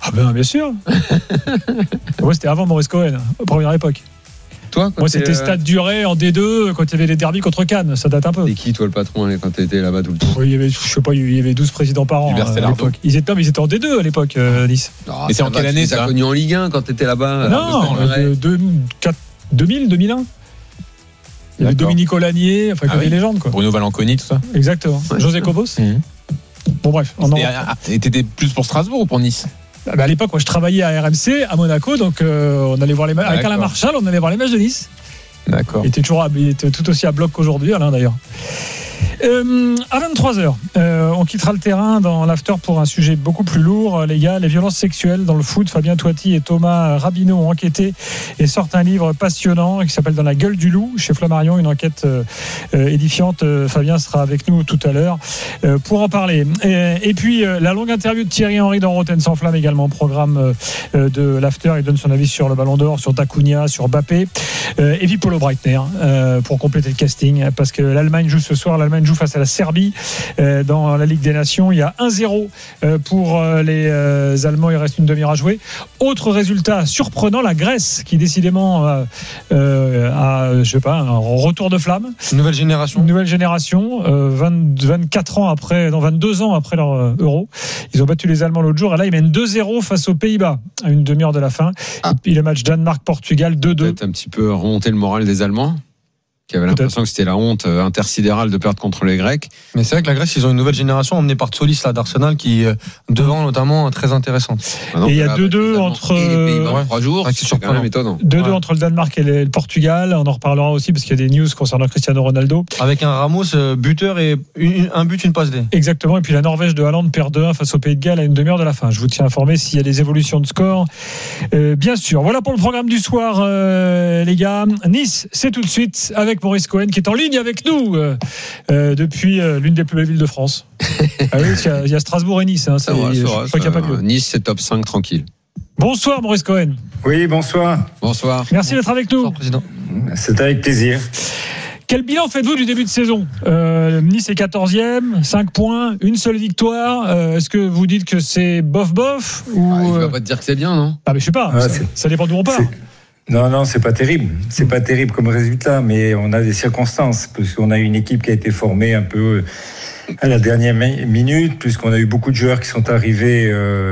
Ah ben bien sûr. Moi c'était avant Maurice Cohen, première époque. Toi, moi c'était Stade Duret en D2 quand il y avait les derbies contre Cannes, ça date un peu. Et qui toi le patron quand tu étais là-bas tout le temps? Il y avait, je sais pas, il y avait 12 présidents par an à l'époque. Ils étaient en D2 à l'époque, Nice. Et c'est en quelle année ça? Tu as connu en Ligue 1 quand tu étais là-bas? Non, 2000, 2001. Il y avait Dominique Olanier, enfin des légendes quoi. Bruno Valanconi, tout ça. Exactement. Ouais. José Cobos. Bon bref. Et t'étais plus pour Strasbourg ou pour Nice? À l'époque, moi, je travaillais à RMC, à Monaco, donc on allait voir les matchs. Avec Alain Marchal, on allait voir les matchs de Nice. D'accord. Il était tout aussi à bloc qu'aujourd'hui, Alain d'ailleurs. À 23h, on quittera le terrain dans l'after pour un sujet beaucoup plus lourd, les gars. Les violences sexuelles dans le foot. Fabien Toiti et Thomas Rabineau ont enquêté et sortent un livre passionnant qui s'appelle Dans la gueule du loup chez Flammarion, une enquête édifiante. Fabien sera avec nous tout à l'heure pour en parler. Et puis la longue interview de Thierry Henry dans Rotten sans flamme également au programme de l'after. Il donne son avis sur le Ballon d'Or, sur Dacunia, sur Mbappé. Et puis Paulo Breitner pour compléter le casting parce que l'Allemagne joue ce soir. L'Allemagne joue face à la Serbie dans la Ligue des Nations. Il y a 1-0 pour les Allemands. Il reste une demi-heure à jouer. Autre résultat surprenant, la Grèce qui décidément a je sais pas, un retour de flamme. Nouvelle génération, 22 ans après leur Euro. Ils ont battu les Allemands l'autre jour et là ils mènent 2-0 face aux Pays-Bas à une demi-heure de la fin. Et puis le match Danemark-Portugal 2-2. Peut-être un petit peu remonter le moral des Allemands qui avait l'impression que c'était la honte intersidérale de perdre contre les Grecs. Mais c'est vrai que la Grèce, ils ont une nouvelle génération emmenée par Tsolis là d'Arsenal qui devant notamment très intéressante. Et il y a 2-2 entre les Pays-Bas 3 jours, c'est quand même étonnant. 2-2 entre le Danemark et le Portugal. On en reparlera aussi parce qu'il y a des news concernant Cristiano Ronaldo. Avec un Ramos buteur et un but, une passe D. Exactement. Et puis la Norvège de Haaland perd 2-1 face au Pays de Galles à une demi-heure de la fin. Je vous tiens informé s'il y a des évolutions de score. Bien sûr. Voilà pour le programme du soir, les gars. Nice, c'est tout de suite avec Maurice Cohen qui est en ligne avec nous depuis l'une des plus belles villes de France. Ah oui, il y a Strasbourg et Nice. Je crois qu'il n'y a pas de Nice, c'est top 5 tranquille. Bonsoir Maurice Cohen. Oui, bonsoir. Bonsoir. Merci d'être avec nous. Bonsoir, président. C'est avec plaisir. Quel bilan faites-vous du début de saison? Nice est 14e, 5 points, une seule victoire. Est-ce que vous dites que c'est bof ou... Il ne va pas te dire que c'est bien, non? Ah mais je sais pas, ça dépend d'où on part. Non, c'est pas terrible. C'est pas terrible comme résultat, mais on a des circonstances, parce qu'on a une équipe qui a été formée un peu à la dernière minute, puisqu'on a eu beaucoup de joueurs qui sont arrivés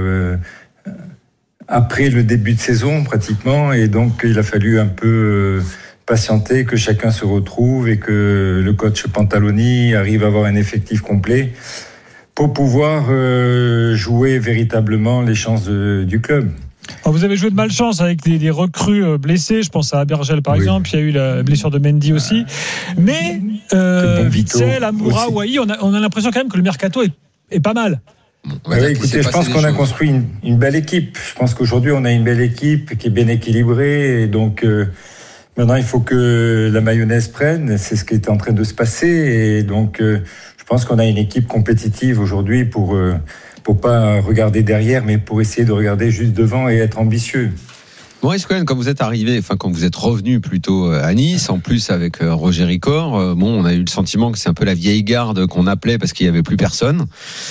après le début de saison, pratiquement, et donc il a fallu un peu patienter, que chacun se retrouve, et que le coach Pantaloni arrive à avoir un effectif complet pour pouvoir jouer véritablement les chances du club. Alors vous avez joué de malchance avec des recrues blessées. Je pense à Abergel par exemple. Il y a eu la blessure de Mendy aussi. Mais Witsel, Amoura, Ouahi, on a l'impression quand même que le mercato est pas mal. Écoutez, je pense qu'on a construit une belle équipe. Je pense qu'aujourd'hui on a une belle équipe qui est bien équilibrée. Et donc maintenant il faut que la mayonnaise prenne. C'est ce qui est en train de se passer. Et donc je pense qu'on a une équipe compétitive aujourd'hui pour pas regarder derrière, mais pour essayer de regarder juste devant et être ambitieux. Maurice Cohen, quand vous êtes revenu plutôt à Nice, en plus avec Roger Ricor, on a eu le sentiment que c'est un peu la vieille garde qu'on appelait parce qu'il n'y avait plus personne.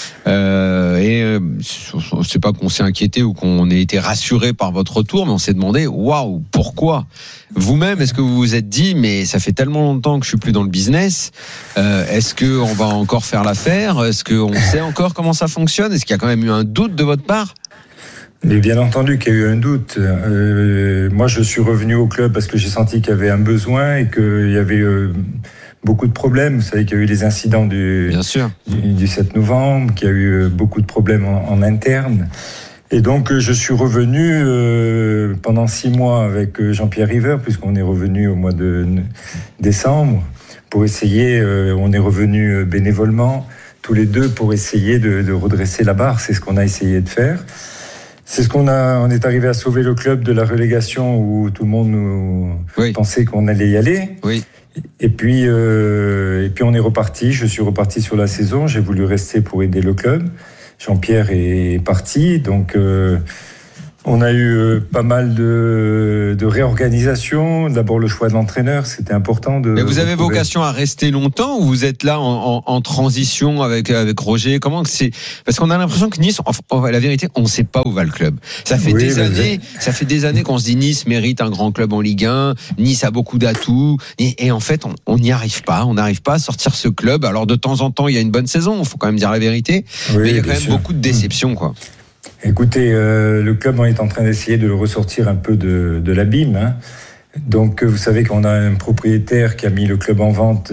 C'est pas qu'on s'est inquiété ou qu'on ait été rassuré par votre retour, mais on s'est demandé, waouh, pourquoi? Vous-même, est-ce que vous vous êtes dit, mais ça fait tellement longtemps que je suis plus dans le business, est-ce qu'on va encore faire l'affaire? Est-ce qu'on sait encore comment ça fonctionne? Est-ce qu'il y a quand même eu un doute de votre part? Mais bien entendu qu'il y a eu un doute. Moi, je suis revenu au club parce que j'ai senti qu'il y avait un besoin et qu'il y avait beaucoup de problèmes. Vous savez qu'il y a eu les incidents du 7 novembre, qu'il y a eu beaucoup de problèmes en interne. Et donc, je suis revenu pendant 6 mois avec Jean-Pierre River, puisqu'on est revenu au mois de décembre, pour essayer, on est revenu bénévolement, tous les deux, pour essayer de redresser la barre. C'est ce qu'on a essayé de faire. C'est ce qu'on est arrivé à sauver le club de la relégation où tout le monde pensait qu'on allait y aller. Oui. Et puis on est reparti. Je suis reparti sur la saison. J'ai voulu rester pour aider le club. Jean-Pierre est parti, donc On a eu pas mal de réorganisation. D'abord, le choix de l'entraîneur, c'était important. Mais vous avez vocation à rester longtemps ou vous êtes là en transition avec Roger? Comment que c'est? Parce qu'on a l'impression que Nice, la vérité, on ne sait pas où va le club. Ça fait des années qu'on se dit Nice mérite un grand club en Ligue 1. Nice a beaucoup d'atouts. Et en fait, on n'y arrive pas. On n'arrive pas à sortir ce club. Alors, de temps en temps, il y a une bonne saison. Il faut quand même dire la vérité. Mais il y a quand même beaucoup de déceptions, quoi. Écoutez, le club est en train d'essayer de le ressortir un peu de l'abîme. Hein. Donc, vous savez qu'on a un propriétaire qui a mis le club en vente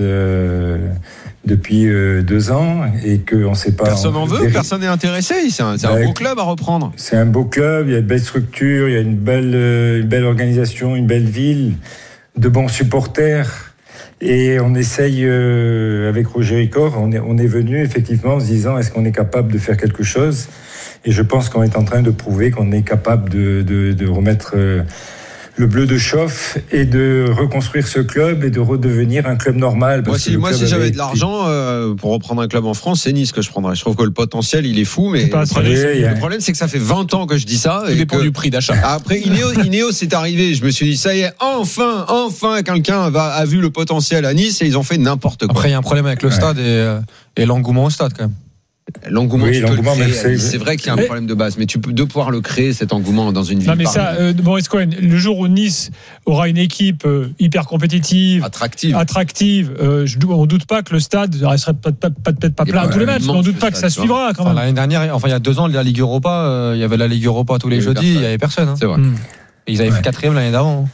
depuis 2 ans et qu'on ne sait pas... Personne n'en veut, personne n'est intéressé. C'est un beau club à reprendre. C'est un beau club, il y a une belle structure, il y a une belle organisation, une belle ville, de bons supporters. Et on essaye, avec Roger Ricor, on est venu effectivement en se disant est-ce qu'on est capable de faire quelque chose ? Et je pense qu'on est en train de prouver qu'on est capable de remettre le bleu de chauffe et de reconstruire ce club et de redevenir un club normal. Moi, si j'avais de l'argent pour reprendre un club en France, c'est Nice que je prendrais. Je trouve que le potentiel, il est fou, mais le problème, c'est que ça fait 20 ans que je dis ça. Il dépend du prix d'achat. Après, Ineos c'est arrivé. Je me suis dit, ça y est, enfin, quelqu'un a vu le potentiel à Nice et ils ont fait n'importe quoi. Après, il y a un problème avec le stade et l'engouement au stade, quand même. L'engouement, c'est vrai qu'il y a un problème de base, mais tu peux pouvoir le créer, cet engouement, dans une ville. Non, mais ça, Maurice Cohen, le jour où Nice aura une équipe hyper compétitive, attractive, on ne doute pas que le stade ne resterait peut-être pas plein à tous les matchs, mais on ne doute pas que ça suivra quand même. L'année dernière, il y a 2 ans, la Ligue Europa, il y avait la Ligue Europa tous les jeudis, il n'y avait personne. Hein. C'est vrai. Et ils avaient fait 4e l'année d'avant.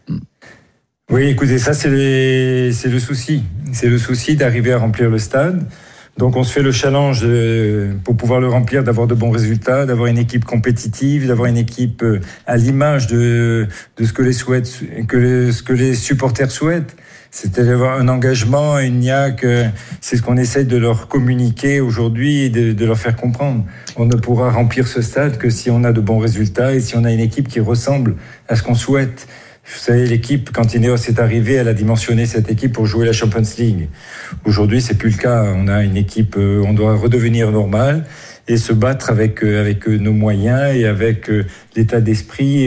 Oui, écoutez, ça c'est le souci. C'est le souci d'arriver à remplir le stade. Donc on se fait le challenge pour pouvoir le remplir, d'avoir de bons résultats, d'avoir une équipe compétitive, d'avoir une équipe à l'image de ce que les supporters souhaitent. C'est d'avoir un engagement, une niaque. C'est ce qu'on essaie de leur communiquer aujourd'hui et de leur faire comprendre. On ne pourra remplir ce stade que si on a de bons résultats et si on a une équipe qui ressemble à ce qu'on souhaite. Vous savez, l'équipe, quand Ineos est arrivée, elle a dimensionné cette équipe pour jouer la Champions League. Aujourd'hui, c'est plus le cas. On a une équipe, on doit redevenir normal et se battre avec nos moyens et avec l'état d'esprit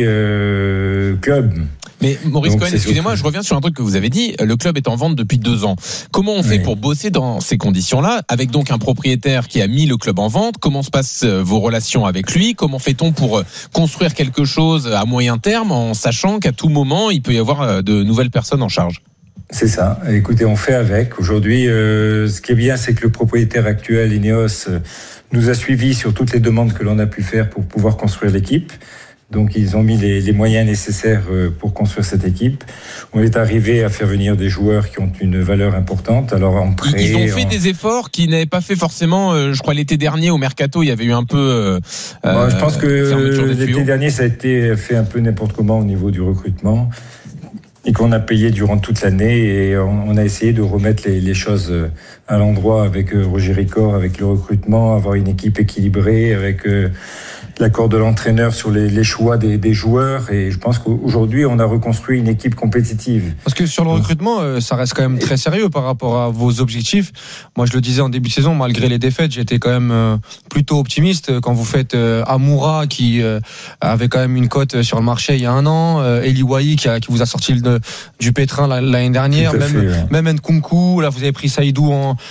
club. Mais Maurice Cohen, excusez-moi, je reviens sur un truc que vous avez dit. Le club est en vente depuis 2 ans. Comment on fait pour bosser dans ces conditions-là, avec donc un propriétaire qui a mis le club en vente? Comment se passent vos relations avec lui? Comment fait-on pour construire quelque chose à moyen terme en sachant qu'à tout moment, il peut y avoir de nouvelles personnes en charge? C'est ça. Écoutez, on fait avec. Aujourd'hui, ce qui est bien, c'est que le propriétaire actuel, Ineos, nous a suivis sur toutes les demandes que l'on a pu faire pour pouvoir construire l'équipe. Donc ils ont mis les moyens nécessaires pour construire cette équipe. On est arrivé à faire venir des joueurs qui ont une valeur importante. Alors en prêt, ils ont fait des efforts qu'ils n'avaient pas fait forcément. Je crois l'été dernier au mercato, il y avait eu un peu. Je pense que l'été dernier, ça a été fait un peu n'importe comment au niveau du recrutement et qu'on a payé durant toute l'année et on a essayé de remettre les choses à l'endroit avec Roger Ricor, avec le recrutement, avoir une équipe équilibrée, avec l'accord de l'entraîneur sur les choix des joueurs. Et je pense qu'aujourd'hui, on a reconstruit une équipe compétitive. Parce que sur le recrutement, ça reste quand même très sérieux par rapport à vos objectifs. Moi, je le disais en début de saison, malgré les défaites, j'étais quand même plutôt optimiste. Quand vous faites Amoura, qui avait quand même une cote sur le marché il y a 1 an, Eli Wahi, qui vous a sorti du pétrin l'année dernière, même Nkunku, là vous avez pris Saïdou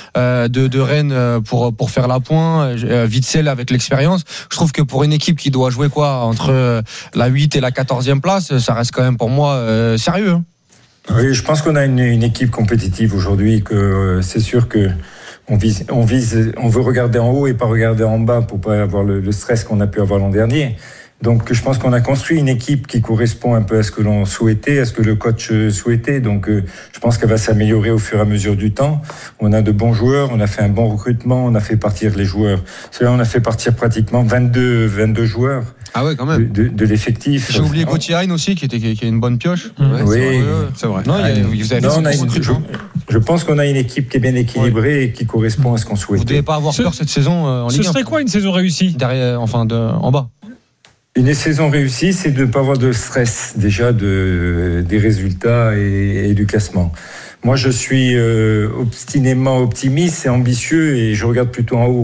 de Rennes pour faire la pointe, Witsel avec l'expérience. Je trouve que pour une équipe qui doit jouer entre la 8 et la 14e place, ça reste quand même pour moi sérieux. Hein. Oui, je pense qu'on a une équipe compétitive aujourd'hui, que c'est sûr que on veut regarder en haut et pas regarder en bas pour pas avoir le stress qu'on a pu avoir l'an dernier. Donc je pense qu'on a construit une équipe qui correspond un peu à ce que l'on souhaitait, à ce que le coach souhaitait. Donc je pense qu'elle va s'améliorer au fur et à mesure du temps. On a de bons joueurs, on a fait un bon recrutement, on a fait partir les joueurs. On a fait partir pratiquement 22 joueurs. Ah ouais, quand même. De l'effectif. J'ai oublié Gauthier Hein aussi, qui est une bonne pioche. Oui, c'est vrai. Non, vous avez fait je pense qu'on a une équipe qui est bien équilibrée et qui correspond à ce qu'on souhaitait. Vous ne devez pas avoir peur cette saison en Ligue 1. Ce serait quoi une saison réussie derrière, en bas? Une saison réussie, c'est de ne pas avoir de stress déjà des résultats et du classement. Moi, je suis obstinément optimiste et ambitieux et je regarde plutôt en haut.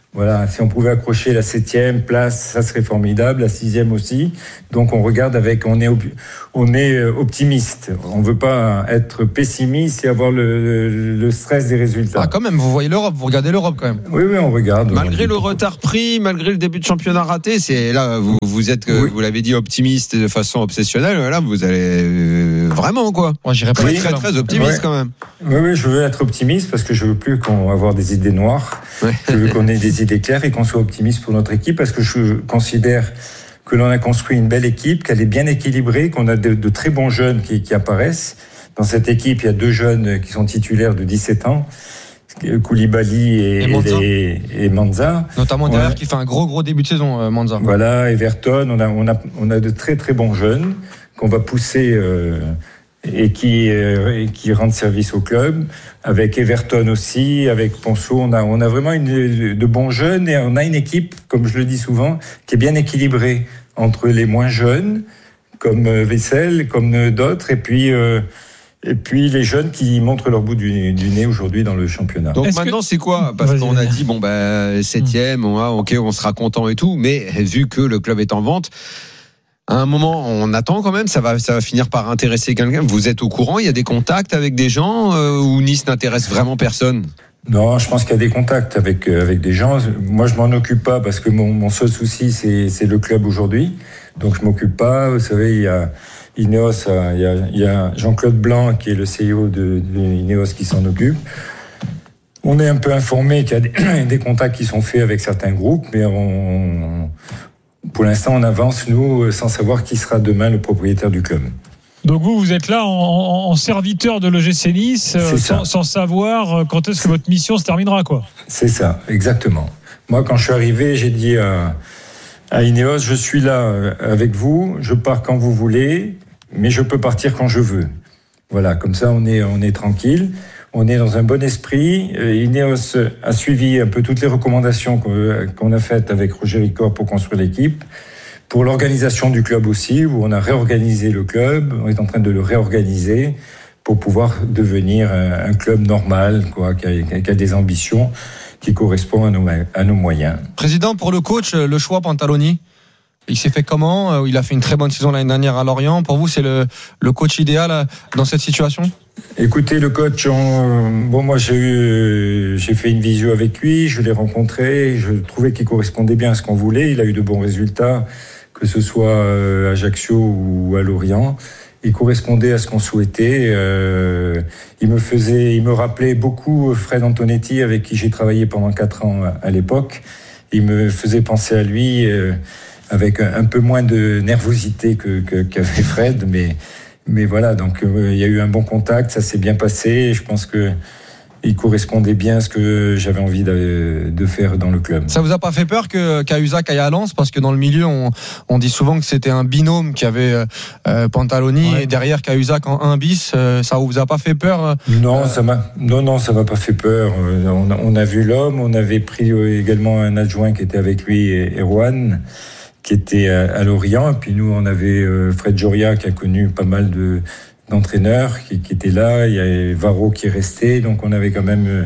Voilà, si on pouvait accrocher la 7e place, ça serait formidable, la 6e aussi. Donc on regarde on est optimiste. On veut pas être pessimiste et avoir le stress des résultats. Ah, quand même, vous voyez l'Europe, vous regardez l'Europe quand même. Oui, on regarde. Malgré le retard pris, malgré le début de championnat raté, c'est là, vous êtes, vous l'avez dit, optimiste de façon obsessionnelle. Là, vous allez vraiment, quoi. Moi, j'irais pas très optimiste quand même. Oui, je veux être optimiste parce que je veux plus qu'on avoir des idées noires. Ouais. Je veux qu'on ait des idées claires et qu'on soit optimiste pour notre équipe parce que je considère que l'on a construit une belle équipe, qu'elle est bien équilibrée, qu'on a de très bons jeunes qui apparaissent. Dans cette équipe, il y a 2 jeunes qui sont titulaires de 17 ans, Koulibaly et Manza. Notamment derrière qui fait un gros début de saison, Manza. Voilà, Everton, on a de très très bons jeunes qu'on va pousser et qui rendent service au club. Avec Everton aussi, avec Ponceau, on a vraiment de bons jeunes et on a une équipe, comme je le dis souvent, qui est bien équilibrée entre les moins jeunes, comme Wessel, comme d'autres, et puis les jeunes qui montrent leur bout du nez aujourd'hui dans le championnat. Donc maintenant, c'est quoi ? Parce qu'on a dit, 7e, on sera content et tout, mais vu que le club est en vente, à un moment, on attend quand même, ça va finir par intéresser quelqu'un. Vous êtes au courant, il y a des contacts avec des gens ou Nice n'intéresse vraiment personne ? Non, je pense qu'il y a des contacts avec des gens. Moi, je m'en occupe pas parce que mon seul souci, c'est le club aujourd'hui. Donc, je m'occupe pas. Vous savez, il y a Ineos, il y a Jean-Claude Blanc qui est le CEO de Ineos qui s'en occupe. On est un peu informé qu'il y a des contacts qui sont faits avec certains groupes, mais pour l'instant, on avance, nous, sans savoir qui sera demain le propriétaire du club. Donc vous êtes là en serviteur de l'OGC Nice, sans savoir quand est-ce que votre mission se terminera, quoi. C'est ça, exactement. Moi, quand je suis arrivé, j'ai dit à Ineos, je suis là avec vous, je pars quand vous voulez, mais je peux partir quand je veux. Voilà, comme ça, on est tranquille. On est dans un bon esprit. Ineos a suivi un peu toutes les recommandations qu'on a faites avec Roger Ricor pour construire l'équipe. Pour l'organisation du club aussi, où on a réorganisé le club. On est en train de le réorganiser pour pouvoir devenir un club normal, quoi, qui a des ambitions qui correspondent à nos moyens. Président, pour le coach, le choix Pantaloni, il s'est fait comment ? Il a fait une très bonne saison l'année dernière à Lorient. Pour vous, c'est le coach idéal dans cette situation ? Écoutez, le coach, moi j'ai fait une visio avec lui, je l'ai rencontré, je trouvais qu'il correspondait bien à ce qu'on voulait, il a eu de bons résultats, que ce soit à Ajaccio ou à Lorient. Il correspondait à ce qu'on souhaitait. Il me rappelait beaucoup Fred Antonetti, avec qui j'ai travaillé pendant 4 ans à l'époque. Il me faisait penser à lui avec un peu moins de nervosité qu'avait Fred, mais voilà, donc il y a eu un bon contact, ça s'est bien passé. Je pense que il correspondait bien à ce que j'avais envie de faire dans le club. Ça vous a pas fait peur que Cahuzac aille à Lens, parce que dans le milieu on dit souvent que c'était un binôme qui avait Pantaloni et derrière Cahuzac en 1 bis, ça vous a pas fait peur? Non, ça m'a pas fait peur. On a vu l'homme, on avait pris également un adjoint qui était avec lui, Erwan, qui était à Lorient, et puis nous on avait Fred Joria qui a connu pas mal d'entraîneurs qui étaient là, il y a Varro qui est resté, donc on avait quand même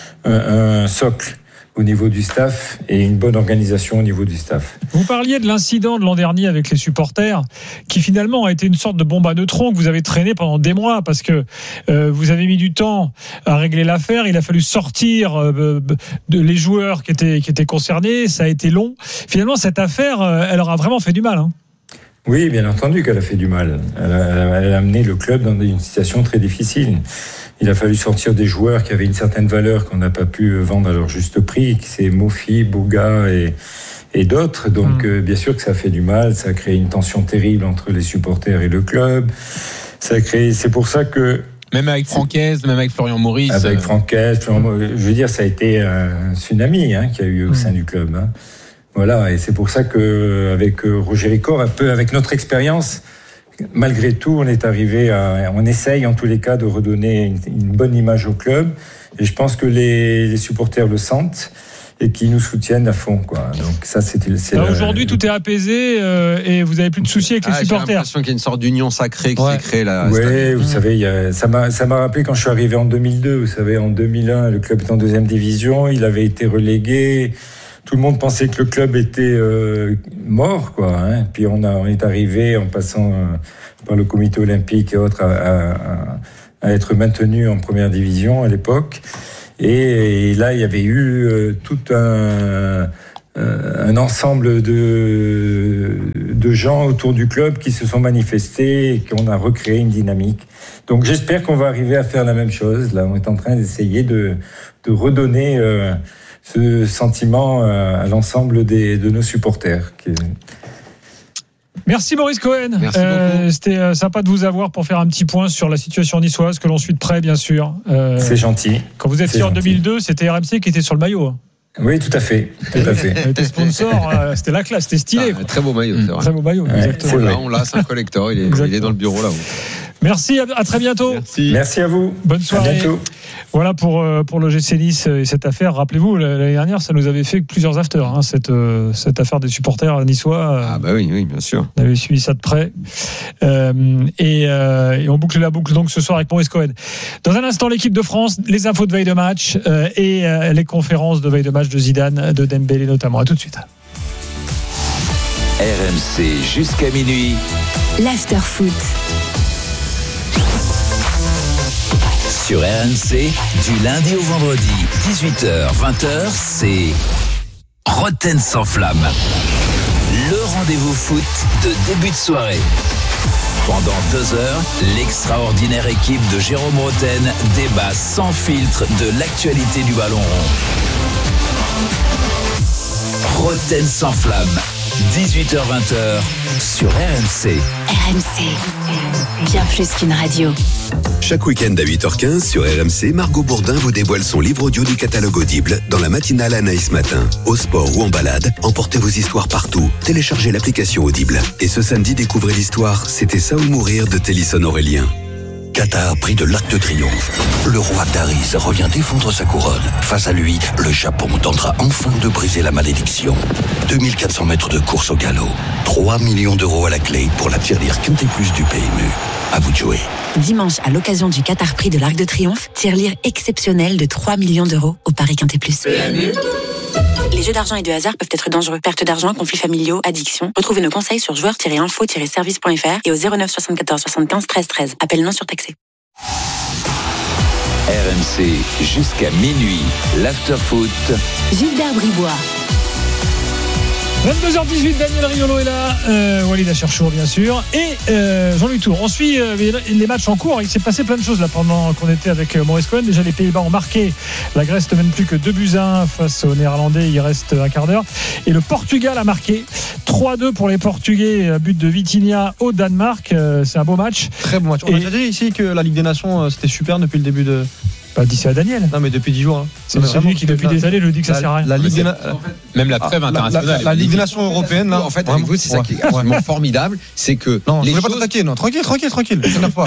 un socle au niveau du staff et une bonne organisation au niveau du staff. Vous parliez de l'incident de l'an dernier avec les supporters qui finalement a été une sorte de bombe à neutrons que vous avez traîné pendant des mois parce que vous avez mis du temps à régler l'affaire, il a fallu sortir les joueurs qui étaient concernés, ça a été long. Finalement cette affaire, elle aura vraiment fait du mal, hein. Oui, bien entendu qu'elle a fait du mal. Elle a amené le club dans une situation très difficile. Il a fallu sortir des joueurs qui avaient une certaine valeur qu'on n'a pas pu vendre à leur juste prix, c'est Mofi, Bouga et d'autres. Donc bien sûr que ça a fait du mal, ça a créé une tension terrible entre les supporters et le club. C'est pour ça que... Même avec Francaise, même avec Florian Maurice. Avec Francaise, je veux dire, ça a été un tsunami qu'il y a eu au sein du club. Hein. Voilà, et c'est pour ça qu'avec Roger Ricor, un peu avec notre expérience, malgré tout, on est arrivé on essaye en tous les cas de redonner une bonne image au club. Et je pense que les supporters le sentent et qui nous soutiennent à fond, quoi. Donc ça, aujourd'hui, tout est apaisé et vous avez plus de soucis avec les supporters. J'ai l'impression qu'il y a une sorte d'union sacrée qui s'est créée là. Oui, vous savez, ça m'a rappelé quand je suis arrivé en 2002. Vous savez, en 2001, le club était en 2e division, il avait été relégué. tout le monde pensait que le club était mort, quoi. Hein. Puis on est arrivé en passant par le comité olympique et autres à être maintenu en première division à l'époque. Et là, il y avait eu tout un ensemble de gens autour du club qui se sont manifestés et qu'on a recréé une dynamique. Donc j'espère qu'on va arriver à faire la même chose. Là, on est en train d'essayer de redonner ce sentiment à l'ensemble de nos supporters. Merci Maurice Cohen. Merci beaucoup. C'était sympa de vous avoir pour faire un petit point sur la situation niçoise que l'on suit de près, bien sûr. C'est gentil. Quand vous étiez en 2002, c'était RMC qui était sur le maillot. Oui, tout à fait. Tes sponsors, c'était la classe, c'était stylé. Très beau maillot, c'est vrai. Très beau maillot, exactement. Là, on l'a, c'est un collector, il est dans le bureau là-haut. Merci, à très bientôt. Merci à vous. Bonne soirée. À bientôt. Voilà pour l'OGC Nice et cette affaire. Rappelez-vous, l'année dernière, ça nous avait fait plusieurs afters, cette affaire des supporters niçois. Ah bah oui, bien sûr. On avait suivi ça de près. Et on boucle la boucle donc ce soir avec Maurice Cohen. Dans un instant, l'équipe de France, les infos de veille de match et les conférences de veille de match de Zidane, de Dembélé notamment. À tout de suite. RMC jusqu'à minuit. L'after-foot. Sur RMC, du lundi au vendredi, 18h-20h, c'est Roten sans flamme. Le rendez-vous foot de début de soirée. Pendant 2 heures, l'extraordinaire équipe de Jérôme Roten débat sans filtre de l'actualité du ballon rond. Roten sans flamme, 18h-20h sur RMC. RMC, bien plus qu'une radio. Chaque week-end à 8h15 sur RMC, Margot Bourdin vous dévoile son livre audio du catalogue Audible dans la matinale Anaïs Matin. Au sport ou en balade, emportez vos histoires partout. Téléchargez l'application Audible. Et ce samedi, découvrez l'histoire « C'était ça ou mourir » de Télisson Aurélien. Qatar, prix de l'Arc de Triomphe. Le roi Darius revient défendre sa couronne. Face à lui, le Japon tentera enfin de briser la malédiction. 2400 mètres de course au galop. 3 millions d'euros à la clé pour la tirelire Quintet Plus du PMU. À vous de jouer. Dimanche, à l'occasion du Qatar Prix de l'Arc de Triomphe, tirelire exceptionnelle de 3 millions d'euros au Paris Quintet Plus. PMU. Les jeux d'argent et de hasard peuvent être dangereux. Perte d'argent, conflits familiaux, addiction. Retrouvez nos conseils sur joueurs-info-service.fr et au 09 74 75 13 13. Appel non surtaxé. RMC jusqu'à minuit. L'after-foot. Gilbert Bribois. 22h18, Daniel Riolo est là, Walid Acharchour bien sûr, et Jean-Louis Tour. On suit les matchs en cours. Il s'est passé plein de choses là pendant qu'on était avec Maurice Cohen. Déjà les Pays-Bas ont marqué, la Grèce ne mène plus que 2-1 face aux Néerlandais, il reste un quart d'heure. Et le Portugal a marqué 3-2 pour les Portugais, but de Vitinha au Danemark. C'est un beau match. Très bon match. On a déjà dit ici que la Ligue des Nations c'était super depuis le début de... Pas d'ici à Daniel. Non mais depuis 10 jours. Hein. C'est celui qui depuis des années le dit que ça sert à rien. La Ligue même la trêve internationale. La Ligue des Nations européenne là. En fait, avec vous, c'est ça qui est absolument formidable, c'est que non, je les voulais pas t'attaquer. Non, tranquille. Je t'énerve pas.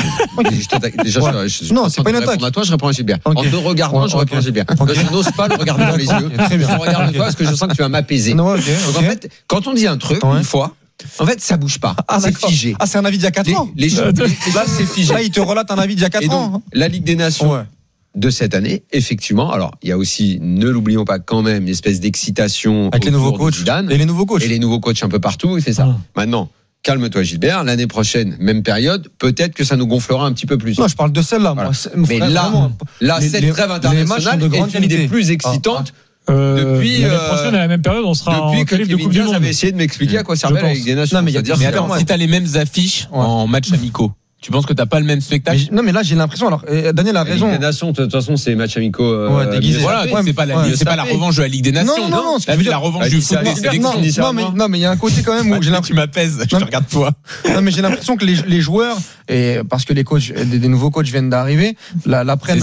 Déjà, non, c'est pas une attaque. À toi, je réponds à Gilbert. En te regardant, je réponds à Gilbert. Je n'ose pas le regarder dans les yeux. Je regarde toi parce que je sens que tu vas m'apaiser. Donc en fait, quand on dit un truc une fois. En fait, ça bouge pas. C'est figé. Ah, c'est un avis d'il y a 4 ans. Là, c'est figé. Là, il te relate un avis d'il y a 4 ans. La Ligue des Nations de cette année, effectivement. Alors, il y a aussi, ne l'oublions pas quand même, une espèce d'excitation avec les nouveaux coachs. Et les nouveaux coachs un peu partout. Il fait ça. Maintenant, calme-toi, Gilbert. L'année prochaine, même période, peut-être que ça nous gonflera un petit peu plus. Non, je parle de celle-là. Voilà. Mais là, cette trêve internationale est une des plus excitantes. Depuis l'année prochaine à la même période on sera depuis que Kevin Diaz avait essayé de m'expliquer à quoi servait la Ligue des Nations. Non mais si t'as les mêmes affiches en matchs amicaux, tu penses que t'as pas le même spectacle? Non mais là j'ai l'impression, alors Daniel a raison. La Ligue des Nations, de toute façon c'est matchs amicaux déguisés. Voilà, c'est pas la revanche de la Ligue des Nations. Non, c'est la revanche du foot des sélections. Non mais il y a un côté quand même où j'ai l'impression. Tu m'apaises, je te regarde toi. Non mais j'ai l'impression que les joueurs, et parce que les coachs, des nouveaux coachs viennent d'arriver, la prennent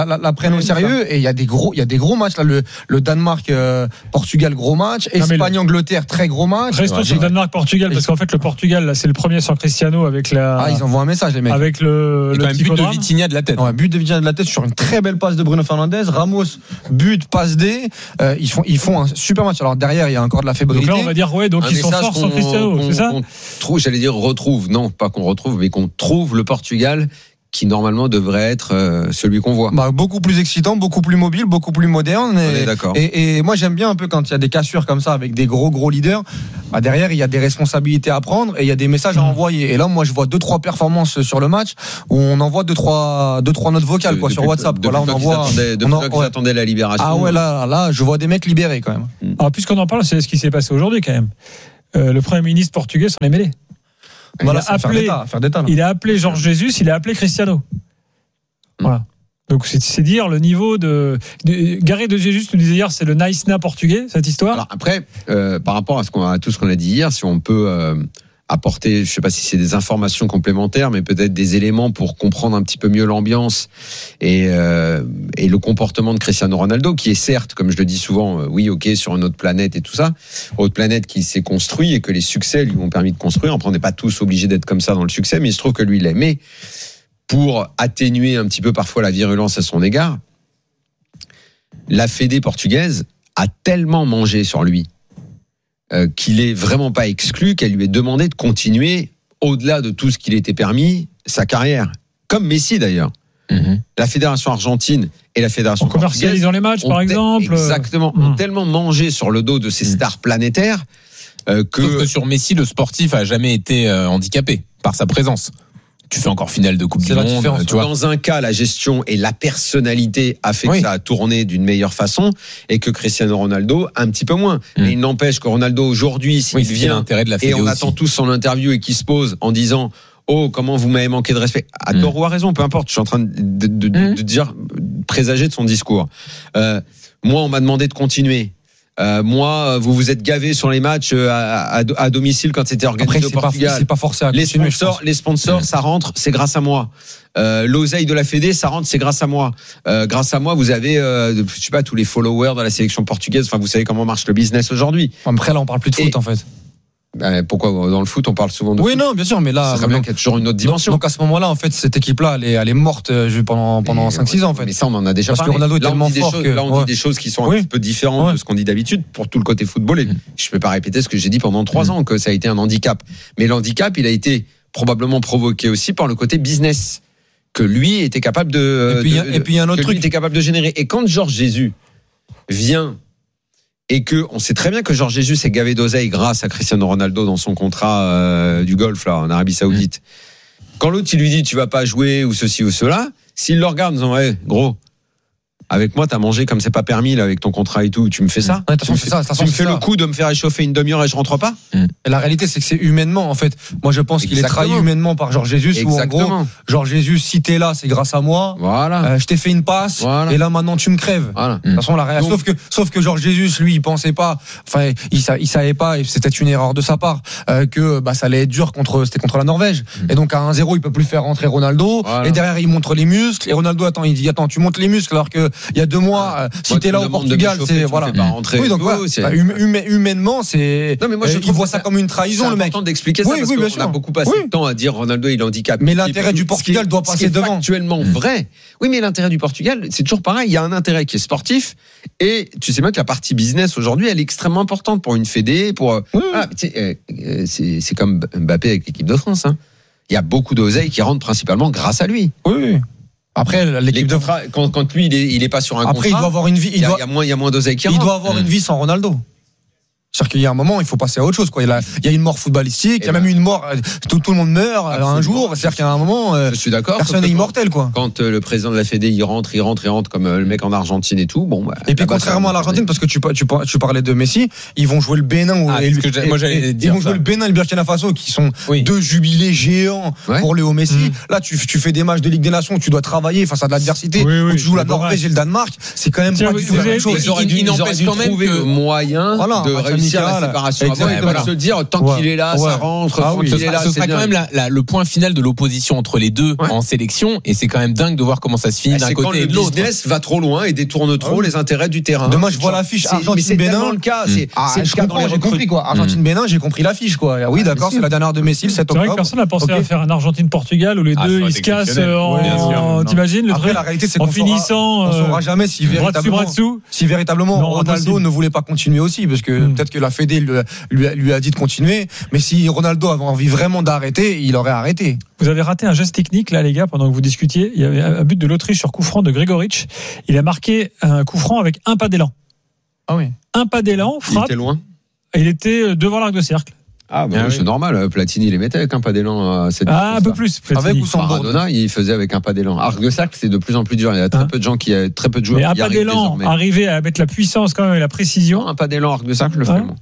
au sérieux, et il y a des gros matchs là, le Danemark Portugal gros match, Espagne Angleterre très gros match. Restons sur le Danemark Portugal parce qu'en fait le Portugal là c'est le premier sans Cristiano avec la. Ah ils envoient un message les mecs. Avec le but de Vitinha de la tête. Ouais, but de Vitinha de la tête sur une très belle passe de Bruno Fernandes. Ramos, but, passe D. Ils font un super match. Alors derrière, il y a encore de la fébrilité. Donc là, on va dire donc ils sont forts sans Cristiano, c'est ça? J'allais dire retrouve, non, pas qu'on retrouve, mais qu'on trouve le Portugal qui normalement devrait être celui qu'on voit. Beaucoup plus excitant, beaucoup plus mobile, beaucoup plus moderne. On est d'accord. Et moi j'aime bien un peu quand il y a des cassures comme ça avec des gros leaders. Derrière il y a des responsabilités à prendre et il y a des messages à envoyer. Et là moi je vois 2-3 performances sur le match où on envoie 2-3 notes vocales sur WhatsApp. Là on envoie. Depuis attendait la libération. Ah ouais là je vois des mecs libérés quand même. Alors puisqu'on en parle, c'est ce qui s'est passé aujourd'hui quand même. Le Premier ministre portugais s'en est mêlé. Voilà, il a appelé Jorge Jesus, il a appelé Cristiano. Voilà. Donc c'est dire le niveau de Gary de Jesus nous disait hier, c'est le nice na portugais cette histoire. Alors après, par rapport à tout ce qu'on a dit hier, si on peut apporter, je sais pas si c'est des informations complémentaires, mais peut-être des éléments pour comprendre un petit peu mieux l'ambiance et le comportement de Cristiano Ronaldo, qui est certes, comme je le dis souvent, sur une autre planète et tout ça, autre planète qui s'est construit et que les succès lui ont permis de construire. Après, on n'est pas tous obligés d'être comme ça dans le succès, mais il se trouve que lui, il l'aime. Mais pour atténuer un petit peu parfois la virulence à son égard, la Fédé portugaise a tellement mangé sur lui qu'il est vraiment pas exclu qu'elle lui ait demandé de continuer au-delà de tout ce qu'il était permis sa carrière, comme Messi d'ailleurs. La fédération argentine et la fédération portugaise dans les matchs par exemple ont tellement mangé sur le dos de ces stars planétaires Sauf que sur Messi le sportif a jamais été handicapé par sa présence. Tu fais encore finale de Coupe du Monde. Tu vois. Dans un cas, la gestion et la personnalité a fait que ça a tourné d'une meilleure façon et que Cristiano Ronaldo un petit peu moins. Mais il n'empêche que Ronaldo aujourd'hui, s'il vient l'intérêt de la et on attend tous son interview et qu'il se pose en disant comment vous m'avez manqué de respect. À tort ou à raison, peu importe. Je suis en train de dire, présager de son discours. Moi, on m'a demandé de continuer. Moi, vous vous êtes gavé sur les matchs à domicile quand c'était organisé au Portugal. C'est pas forcé à les sponsors, ça rentre, c'est grâce à moi. L'oseille de la Fédé, ça rentre, c'est grâce à moi. Grâce à moi, vous avez, je sais pas, tous les followers de la sélection portugaise. Enfin, vous savez comment marche le business aujourd'hui. Après, là, on parle plus de foot, en fait. Pourquoi dans le foot on parle souvent de foot? Non, bien sûr, mais là, c'est bien qu'il y a toujours une autre dimension. Donc à ce moment-là, en fait, cette équipe-là, elle est morte pendant 5-6 ans, en fait. Mais ça, on en a déjà parlé. Parce que Ronaldo est tellement fort que là, on dit des choses qui sont un petit peu différentes de ce qu'on dit d'habitude pour tout le côté football. Et je peux pas répéter ce que j'ai dit pendant 3 ans, que ça a été un handicap. Mais l'handicap, il a été probablement provoqué aussi par le côté business que lui était capable de. Et puis il y a un autre truc, lui était capable de générer. Et quand Jorge Jesus vient. Et que on sait très bien que Jorge Jesus est gavé d'oseille grâce à Cristiano Ronaldo dans son contrat du golf là en Arabie Saoudite. Quand l'autre il lui dit tu vas pas jouer ou ceci ou cela, s'il le regarde en disant gros, avec moi t'as mangé comme c'est pas permis là avec ton contrat et tout, tu me fais ça, tu me fais le coup de me faire échauffer une demi-heure et je rentre pas. La réalité c'est que c'est humainement en fait. Moi je pense qu'il est trahi humainement par Jorge Jesus. Où en gros Jorge Jesus, si t'es là c'est grâce à moi. Voilà. Je t'ai fait une passe et là maintenant tu me crèves. Voilà. De toute façon la réalité, sauf que Jorge Jesus lui il pensait pas, enfin il savait pas et c'était une erreur de sa part que ça allait être dur c'était contre la Norvège et donc à 1-0 il peut plus faire rentrer Ronaldo et derrière il montre les muscles et Ronaldo il dit tu montres les muscles alors que il y a 2 mois, si t'es là au Portugal, c'est voilà. Oui, donc humainement, c'est. Non, mais moi je vois ça comme une trahison, le mec. C'est important d'expliquer ça parce qu'on a beaucoup passé de temps à dire Ronaldo il est handicapé. Mais l'intérêt du Portugal doit passer devant. Actuellement vrai. Oui, mais l'intérêt du Portugal, c'est toujours pareil. Il y a un intérêt qui est sportif et tu sais bien que la partie business aujourd'hui, elle est extrêmement importante pour une fédé. C'est comme Mbappé avec l'équipe de France. Il y a beaucoup d'oseilles qui rentrent principalement grâce à lui. Oui. Après, l'équipe de France, quand lui il est pas sur un contrat, il doit avoir une vie. Il y a moins d'oseille qui rentre. Il doit avoir une vie sans Ronaldo. C'est-à-dire qu'il y a un moment, il faut passer à autre chose, quoi. Il y a une mort footballistique, il y a même une mort, tout le monde meurt un jour. C'est-à-dire qu'il y a un moment, je suis d'accord. Personne n'est immortel, quoi. Quand le président de la Fédé, il rentre comme le mec en Argentine et tout, et puis contrairement à l'Argentine, parce que tu parlais de Messi, ils vont jouer le Bénin ils vont jouer le Bénin et le Burkina Faso, qui sont 2 jubilés géants pour Léo Messi. Là, tu fais des matchs de Ligue des Nations où tu dois travailler face à de l'adversité, où tu joues la Norvège et le Danemark. C'est quand même pas du tout la même chose. Il n'empêche quand même que moyen de réussir la séparation. Ils veulent se dire tant qu'il est là, ça rentre. Ce sera quand même le point final de l'opposition entre les deux en sélection, et c'est quand même dingue de voir comment ça se finit d'un côté et de l'autre. Le business va trop loin et détourne trop les intérêts du terrain. Demain, je vois l'affiche Argentine-Bénin. Le cas, c'est le cas dans les j'ai compris quoi. Argentine-Bénin, j'ai compris l'affiche quoi. Oui, d'accord, c'est la dernière de Messi le 7 octobre. C'est vrai que personne n'a pensé à faire un Argentine-Portugal où les deux ils se cassent t'imagines le truc. La réalité c'est en finissant on saura jamais si véritablement Ronaldo ne voulait pas continuer aussi, parce que peut-être peut-être que la Fédé lui a dit de continuer. Mais si Ronaldo avait envie vraiment d'arrêter, il aurait arrêté. Vous avez raté un geste technique là, les gars, pendant que vous discutiez. Il y avait un but de l'Autriche sur coup franc de Gregoritsch. Il a marqué un coup franc avec un pas d'élan. Ah oui. Un pas d'élan, frappe. Il était loin. Il était devant l'arc de cercle. Ah, bah oui, c'est normal. Platini les mettait avec un pas d'élan. Un peu plus. Platini. Avec ou sans Maradona, il faisait avec un pas d'élan. Arc de cercle, c'est de plus en plus dur. Il y a très peu de gens très peu de joueurs. Mais un pas d'élan, arriver à mettre la puissance quand même et la précision. Non, un pas d'élan, arc de cercle, je le fais.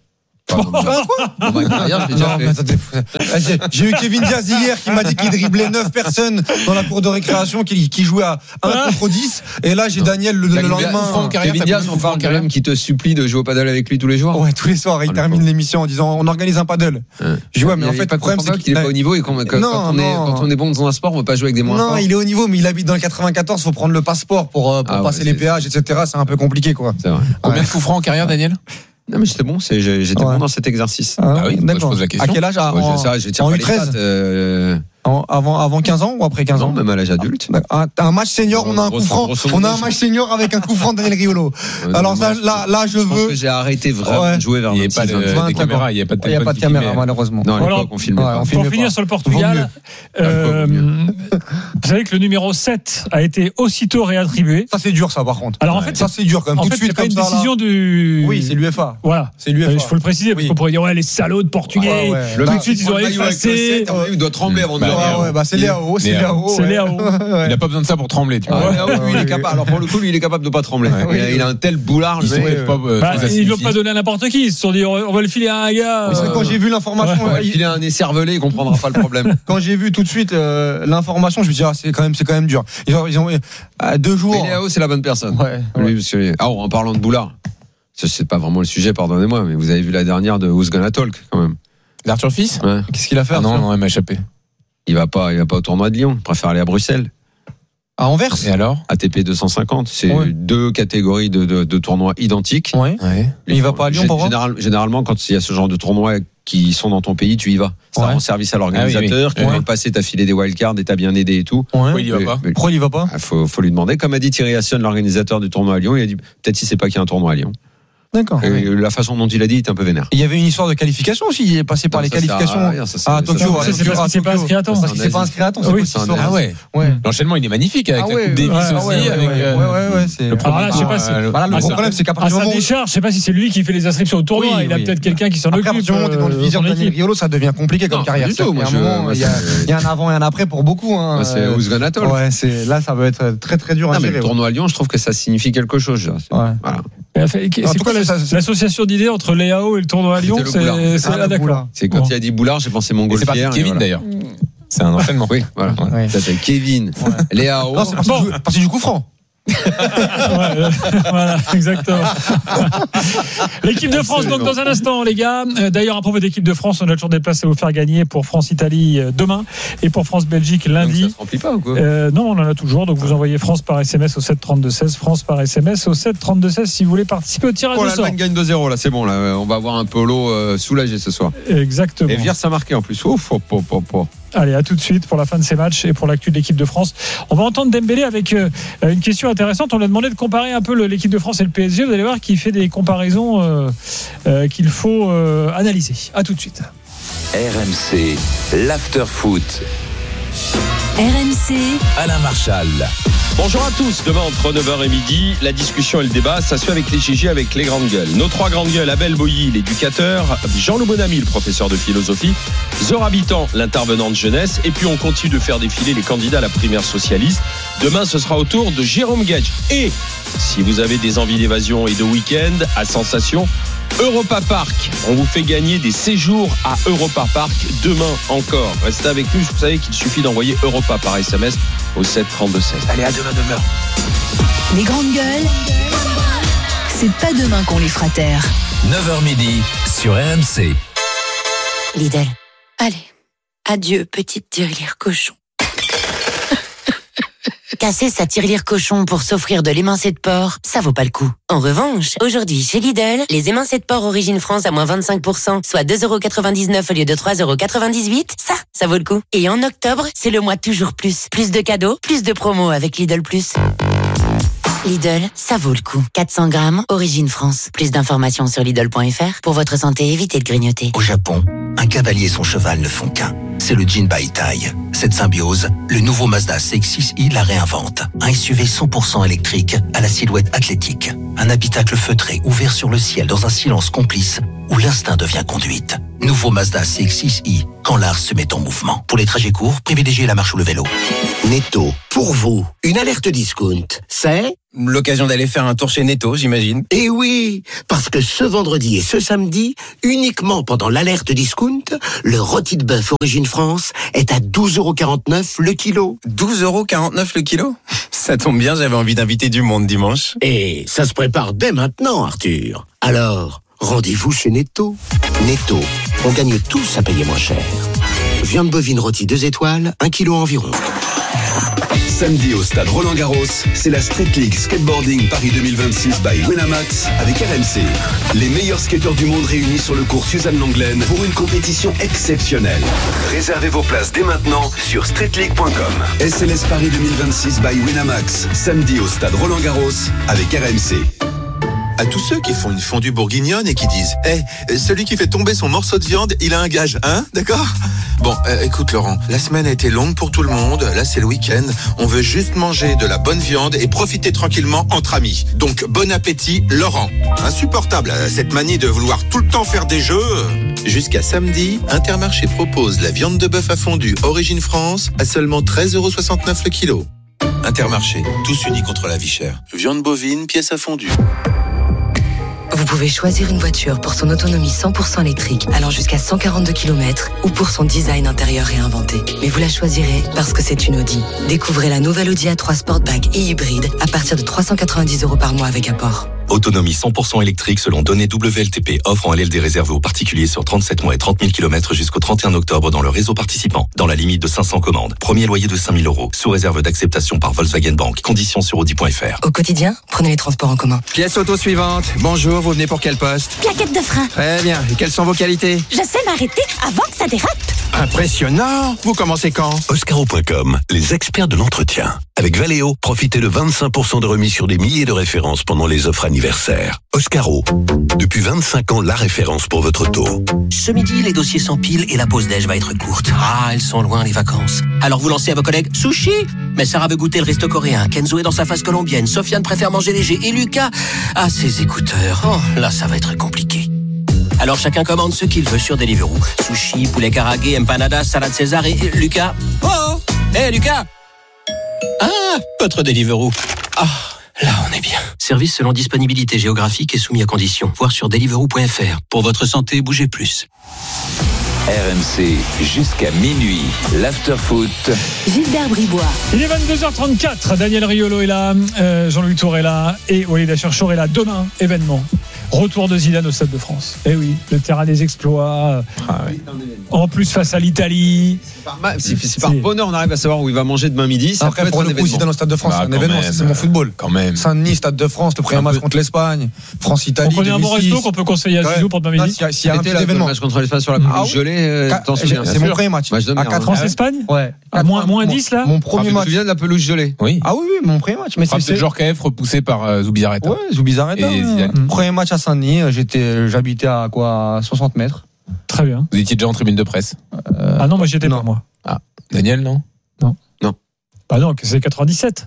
J'ai eu Kevin Diaz hier qui m'a dit qu'il driblait 9 personnes dans la cour de récréation, qui jouait à 1 contre 10. Et là, j'ai Daniel le lendemain. Kevin Diaz, on parle quand même qui te supplie de jouer au paddle avec lui tous les jours. Ouais, tous les soirs. Il termine l'émission en disant on organise un paddle. Je vois, mais en fait, le problème, c'est qu'il est pas au niveau et quand on est bon dans un sport, on veut pas jouer avec des moins forts. Non, il est au niveau, mais il habite dans le 94. Faut prendre le passeport pour passer les péages, etc. C'est un peu compliqué, quoi. Combien de coups francs en carrière, Daniel? Non, mais j'étais bon, j'étais bon dans cet exercice. Ah oui, je pose la question. À quel âge? Je tire pas les pattes. Avant 15 ans ou après 15 ans? Non, même à l'âge adulte. Un match senior, on a un coup franc. On a un match senior avec un coup franc de Daniel Riolo. Alors là, je veux. J'ai arrêté vraiment de jouer vers il n'y avait pas de caméra, il n'y avait pas de caméra, malheureusement. Non, à l'époque, on filmait pas. Pour finir sur le Portugal, vous savez que le numéro 7 a été aussitôt réattribué. Ça, c'est dur, ça, par contre. Alors, en fait, ça, c'est dur, quand même. Tout de suite, c'est pas une décision du. Oui, c'est l'UEFA. Voilà. C'est l'UEFA. Il faut le préciser, parce qu'on pourrait dire, ouais, les salauds de Portugais. Tout de suite, ils ont effacé. Il doit trembler avant de dire. C'est Léao. C'est Léao. Il n'a pas besoin de ça pour trembler, tu vois. Lui, il est capable. Alors, pour le coup, lui, il est capable de pas trembler. Il a un tel boulard. Ils l'ont pas donné à n'importe qui. Ils se sont dit, on va le filer à un gars. Quand j'ai vu l'information. Il a un écervelé, il comprendra pas le problème. Quand j'ai vu tout de suite l'information, je me suis dit, c'est quand même dur. Ils ont 2 jours. Mais Léao, c'est la bonne personne. En parlant de boulard. C'est pas vraiment le sujet, pardonnez-moi, mais vous avez vu la dernière de Who's Gonna Talk, quand même. D'Arthur Fils? Qu'est-ce qu'il a fait? Non, il m'a échappé. Il va pas au tournoi de Lyon. Il préfère aller à Bruxelles. À Anvers? Et alors? ATP 250. C'est 2 catégories de tournois identiques. Ouais. Et il va pas à Lyon pour voir? Généralement, quand il y a ce genre de tournois qui sont dans ton pays, tu y vas. Ça rend service à l'organisateur. Tu vas passer, t'as filé des wildcards et t'as bien aidé et tout. Pourquoi il y va pas? Pourquoi il y va pas? Faut lui demander. Comme a dit Thierry Assion, l'organisateur du tournoi à Lyon, il a dit peut-être il sait pas qu'il y a un tournoi à Lyon. D'accord. La façon dont il a dit était un peu vénère. Il y avait une histoire de qualification aussi. Il est passé par les qualifications à Tokyo. C'est pas inscrit à temps. Parce qu'il s'est pas inscrit à temps. Ah ouais. L'enchaînement, il est magnifique avec la Coupe Davis aussi. Le problème, je sais pas si. Le problème, c'est qu'à partir du moment où. Je sais pas si c'est lui qui fait les inscriptions au tournoi. Il a peut-être quelqu'un qui s'en occupe. À partir du moment où t'es dans le viseur de Daniel Riolo, ça devient compliqué comme carrière. Il y a un avant et un après pour beaucoup. C'est Who's Gonna Talk. Là, ça va être très très dur à gérer. Le tournoi à Lyon, je trouve que ça signifie quelque chose. Voilà. C'est quoi l'association d'idées entre Léao et le tournoi à Lyon? C'est d'accord. C'est quand il a dit Boulard, j'ai pensé Montgolfière. C'est pas Kevin d'ailleurs. C'est un enchaînement. Oui, voilà. Ça c'est Kevin, Léao. Non, c'est parti du coup franc. Voilà, exactement. L'équipe de France, donc dans un instant, les gars. D'ailleurs, à propos d'équipe de France, on a toujours des places à vous faire gagner pour France-Italie demain et pour France-Belgique lundi. Donc ça se remplit pas ou quoi? Non, on en a toujours. Donc vous envoyez France par SMS au 732-16, France par SMS au 732-16 si vous voulez participer au tirage au sort. L'Allemagne gagne 2-0 là, c'est bon là. On va avoir un polo soulagé ce soir. Exactement. Et Viers a marqué en plus. Allez, à tout de suite pour la fin de ces matchs et pour l'actu de l'équipe de France. On va entendre Dembélé avec une question intéressante. On lui a demandé de comparer un peu l'équipe de France et le PSG. Vous allez voir qu'il fait des comparaisons qu'il faut analyser. À tout de suite. RMC, l'after-foot. RMC, Alain Marchal. Bonjour à tous, demain entre 9h et midi, la discussion et le débat, ça se fait avec les GG, avec les grandes gueules. Nos 3 grandes gueules, Abel Boilly, l'éducateur, Jean-Loup Bonamy, le professeur de philosophie, Zora Habitant, l'intervenant de jeunesse, et puis on continue de faire défiler les candidats à la primaire socialiste. Demain, ce sera au tour de Jérôme Gage. Et si vous avez des envies d'évasion et de week-end à sensation, Europa Park, on vous fait gagner des séjours à Europa Park demain encore. Restez avec nous, vous savez qu'il suffit d'envoyer Europa par SMS au 732-16. Allez, à demain. Les grandes gueules, c'est pas demain qu'on les fera taire. 9h midi sur RMC. Lidl, allez, adieu petite tirelire cochon. Casser sa tirelire cochon pour s'offrir de l'émincé de porc, ça vaut pas le coup. En revanche, aujourd'hui chez Lidl, les émincés de porc Origine France à moins 25%, soit 2,99€ au lieu de 3,98€, ça vaut le coup. Et en octobre, c'est le mois toujours plus. Plus de cadeaux, plus de promos avec Lidl+. Lidl, ça vaut le coup. 400 grammes, origine France. Plus d'informations sur Lidl.fr. Pour votre santé, évitez de grignoter. Au Japon, un cavalier et son cheval ne font qu'un. C'est le Jinbaitai. Cette symbiose, le nouveau Mazda CX-6i la réinvente. Un SUV 100% électrique à la silhouette athlétique. Un habitacle feutré ouvert sur le ciel dans un silence complice où l'instinct devient conduite. Nouveau Mazda CX-6i, quand l'art se met en mouvement. Pour les trajets courts, privilégiez la marche ou le vélo. Netto, pour vous, une alerte discount, c'est l'occasion d'aller faire un tour chez Netto, j'imagine. Eh oui, parce que ce vendredi et ce samedi, uniquement pendant l'alerte discount, le rôti de bœuf Origine France est à 12,49€ le kilo. 12,49€ le kilo ? Ça tombe bien, j'avais envie d'inviter du monde dimanche. Et ça se prépare dès maintenant, Arthur. Alors, rendez-vous chez Netto. Netto, on gagne tous à payer moins cher. Viande bovine rôtie 2 étoiles, 1 kilo environ. Samedi au stade Roland-Garros, c'est la Street League Skateboarding Paris 2026 by Winamax avec RMC. Les meilleurs skateurs du monde réunis sur le cours Suzanne Lenglen pour une compétition exceptionnelle. Réservez vos places dès maintenant sur streetleague.com. SLS Paris 2026 by Winamax, samedi au stade Roland-Garros avec RMC. À tous ceux qui font une fondue bourguignonne et qui disent celui qui fait tomber son morceau de viande, il a un gage, hein, d'accord? Bon, écoute Laurent, la semaine a été longue pour tout le monde, là c'est le week-end, on veut juste manger de la bonne viande et profiter tranquillement entre amis. Donc bon appétit Laurent. Insupportable cette manie de vouloir tout le temps faire des jeux. Jusqu'à samedi, Intermarché propose la viande de bœuf à fondue Origine France à seulement 13,69€ le kilo. Intermarché, tous unis contre la vie chère. Viande bovine, pièce à fondue. Vous pouvez choisir une voiture pour son autonomie 100% électrique, allant jusqu'à 142 km, ou pour son design intérieur réinventé. Mais vous la choisirez parce que c'est une Audi. Découvrez la nouvelle Audi A3 Sportback et hybride à partir de 390€ par mois avec apport. Autonomie 100% électrique selon données WLTP. Offre en LLD réservée aux particuliers sur 37 mois et 30 000 km jusqu'au 31 octobre dans le réseau participant. Dans la limite de 500 commandes. Premier loyer de 5 000 €. Sous réserve d'acceptation par Volkswagen Bank. Conditions sur Audi.fr. Au quotidien, prenez les transports en commun. Pièce auto suivante. Bonjour, vous venez pour quel poste? Plaquette de frein. Très bien. Et quelles sont vos qualités? Je sais m'arrêter avant que ça dérape. Impressionnant. Vous commencez quand? Oscaro.com, les experts de l'entretien. Avec Valeo, profitez de 25% de remise sur des milliers de références pendant les offres anniversaires. Oscaro, depuis 25 ans, la référence pour votre auto. Ce midi, les dossiers s'empilent et la pause déj va être courte. Ah, elles sont loin les vacances. Alors vous lancez à vos collègues sushi. Mais Sarah veut goûter le resto coréen. Kenzo est dans sa phase colombienne. Sofiane préfère manger léger. Et Lucas a ses écouteurs. Oh, là, ça va être compliqué. Alors chacun commande ce qu'il veut sur Deliveroo. Sushi, poulet karagué, empanadas, salade César et Lucas. Oh, hé Lucas. Ah, votre Deliveroo. Ah, là on est bien. Service selon disponibilité géographique et soumis à conditions. Voir sur deliveroo.fr. Pour votre santé, bougez plus. RMC jusqu'à minuit. L'afterfoot. Gilbert Bribois. Il est 22h34. Daniel Riolo est là. Jean-Louis Tour est là. Et Walid Acharchour est là. Demain, événement. Retour de Zidane au Stade de France. Eh oui, le terrain des exploits. Oui. En plus face à l'Italie. C'est par bonheur, on arrive à savoir où il va manger demain midi. Ça après, pour le coup, Zidane au Stade de France, c'est un événement. C'est mon football. Quand même. Saint-Denis, Stade de France, le premier match contre l'Espagne. France-Italie. On connaît un bon resto qu'on peut conseiller à Zizou pour demain midi. S'il y a un petit événement. Le match contre l'Espagne sur la pelouse gelée, t'en souviens? C'est mon premier match. À 4 France-Espagne. Ouais. Moins 10 là. Mon premier match. Tu te souviens de la pelouse gelée? Oui. Ah oui, mon premier match. Mais c'est Djorkaeff repoussé par Zubizarreta. Ouais, Zubizarreta. Premier match à Saint-Denis, j'habitais à 60 mètres. Très bien. Vous étiez déjà en tribune de presse? Ah non, moi j'y étais pas, moi. Ah, Daniel, non? Non. Bah non, c'est 97.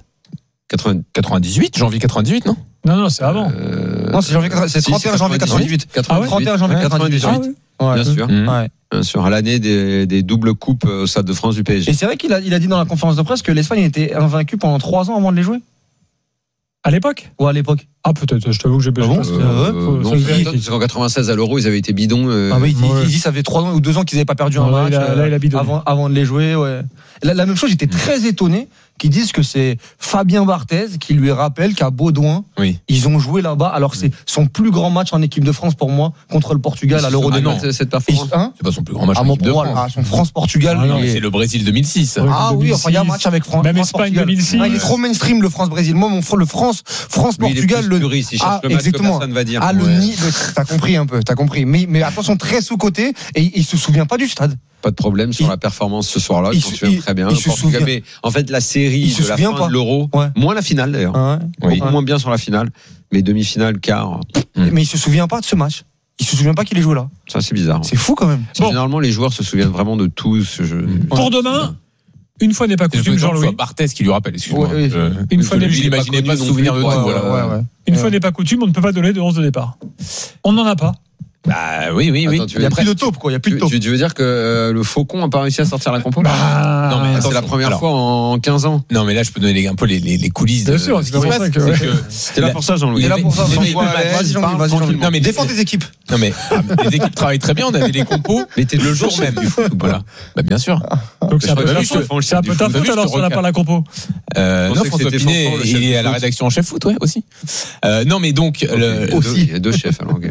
98, janvier 98, non? Non, c'est avant. Non, c'est 31 janvier 98. 31 janvier 98. Bien sûr. Bien sûr, à l'année des doubles coupes au Stade de France du PSG. Et c'est vrai qu'il a dit dans la conférence de presse que l'Espagne était invaincue pendant 3 ans avant de les jouer. À l'époque? Ouais, à l'époque. Ah, peut-être, je t'avoue que j'ai besoin. C'est qu'en 96 à l'Euro, ils avaient été bidons. Il dit ça fait 3 ans ou 2 ans qu'ils n'avaient pas perdu un match. Là, il a bidonné. Avant de les jouer, ouais. La même chose, j'étais très étonné qu'ils disent que c'est Fabien Barthez qui lui rappelle qu'à Baudouin, ils ont joué là-bas. Alors c'est son plus grand match en équipe de France pour moi contre le Portugal à l'Euro 2000. Cette performance. C'est pas son plus grand match en équipe de France. Son France-Portugal. C'est le Brésil 2006. Ah oui, enfin il y a un match avec France. Même Espagne 2006. Il est trop mainstream le France-Brésil. Moi, le France-Portugal, puriste, il cherche le match que personne va dire. T'as compris un peu, t'as compris. Mais attention, très sous-côté, et il se souvient pas du stade. Pas de problème sur la performance ce soir-là, il s'en souvient très bien. Mais en fait, la série de la fin de l'Euro, moins la finale d'ailleurs, beaucoup moins bien sur la finale, mais demi-finale, quart. Mais il se souvient pas de ce match. Il se souvient pas qu'il est joué là. Ça, c'est bizarre. C'est fou quand même. Généralement, les joueurs se souviennent vraiment de tout. Pour demain, une fois n'est pas coutume, Jean-Louis. C'est Barthès qui lui rappelle, excuse-moi. Une fois n'est il n'imaginait pas se souvenir de tout. Une fois n'est pas coutume, on ne peut pas donner de 11 de départ. On n'en a pas. Bah oui. Attends, il y a plus de taupe, quoi. Il y a plus de taupe. Tu veux dire que le Faucon a pas réussi à sortir la compo? Non, mais c'est la première fois en 15 ans. Non, mais là, je peux donner un peu les coulisses. Bien sûr, c'est pour ça que. C'était là pour ça, Jean-Louis. Vas-y, Jean-Louis. Non, mais défends tes équipes. Non, mais les équipes travaillent très bien. On avait les compos. Mais t'es le jour même. Voilà. Bah, bien sûr. Donc c'est un peu ta faute alors si on n'a pas la compo. Non, François Pinet, il est à la rédaction en chef foot, ouais, aussi. Non, mais donc. Aussi. Il y a deux chefs, alors.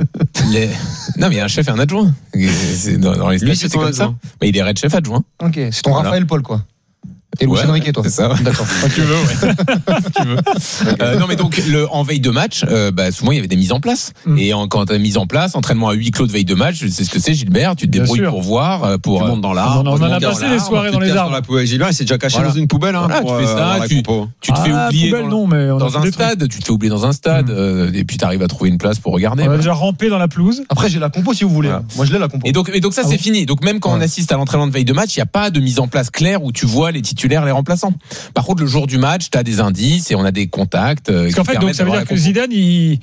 Non, mais il y a un chef et un adjoint. Dans les stades, c'est comme ça. Mais il est red chef adjoint. Ok, c'est ton Raphaël Paul, quoi. Et Luis Enrique, toi. C'est ça. D'accord. Tu veux, ouais. Tu veux. Non, mais donc, en veille de match, souvent, il y avait des mises en place. Et quand t'as mise en place, entraînement à huis clos de veille de match, c'est ce que c'est, Gilbert. Tu te débrouilles pour voir, tu montes dans l'arbre. On en a passé des soirées dans les arbres. Dans la poubelle, Gilbert, il s'est déjà caché dans une poubelle, hein. Tu fais ça, tu te fais oublier dans un stade. Tu te fais oublier dans un stade, et puis t'arrives à trouver une place pour regarder. On a déjà rampé dans la pelouse. Après, j'ai la compo si vous voulez. Moi, je l'ai la compo. Et donc ça, c'est fini. Donc, même quand on assiste à l'entraînement de veille de match, il n'y a pas de mise en place claire où tu vois les titulaires, les remplaçants. Par contre, le jour du match, tu as des indices et on a des contacts. Parce qu'en fait, donc, ça veut dire que Zidane,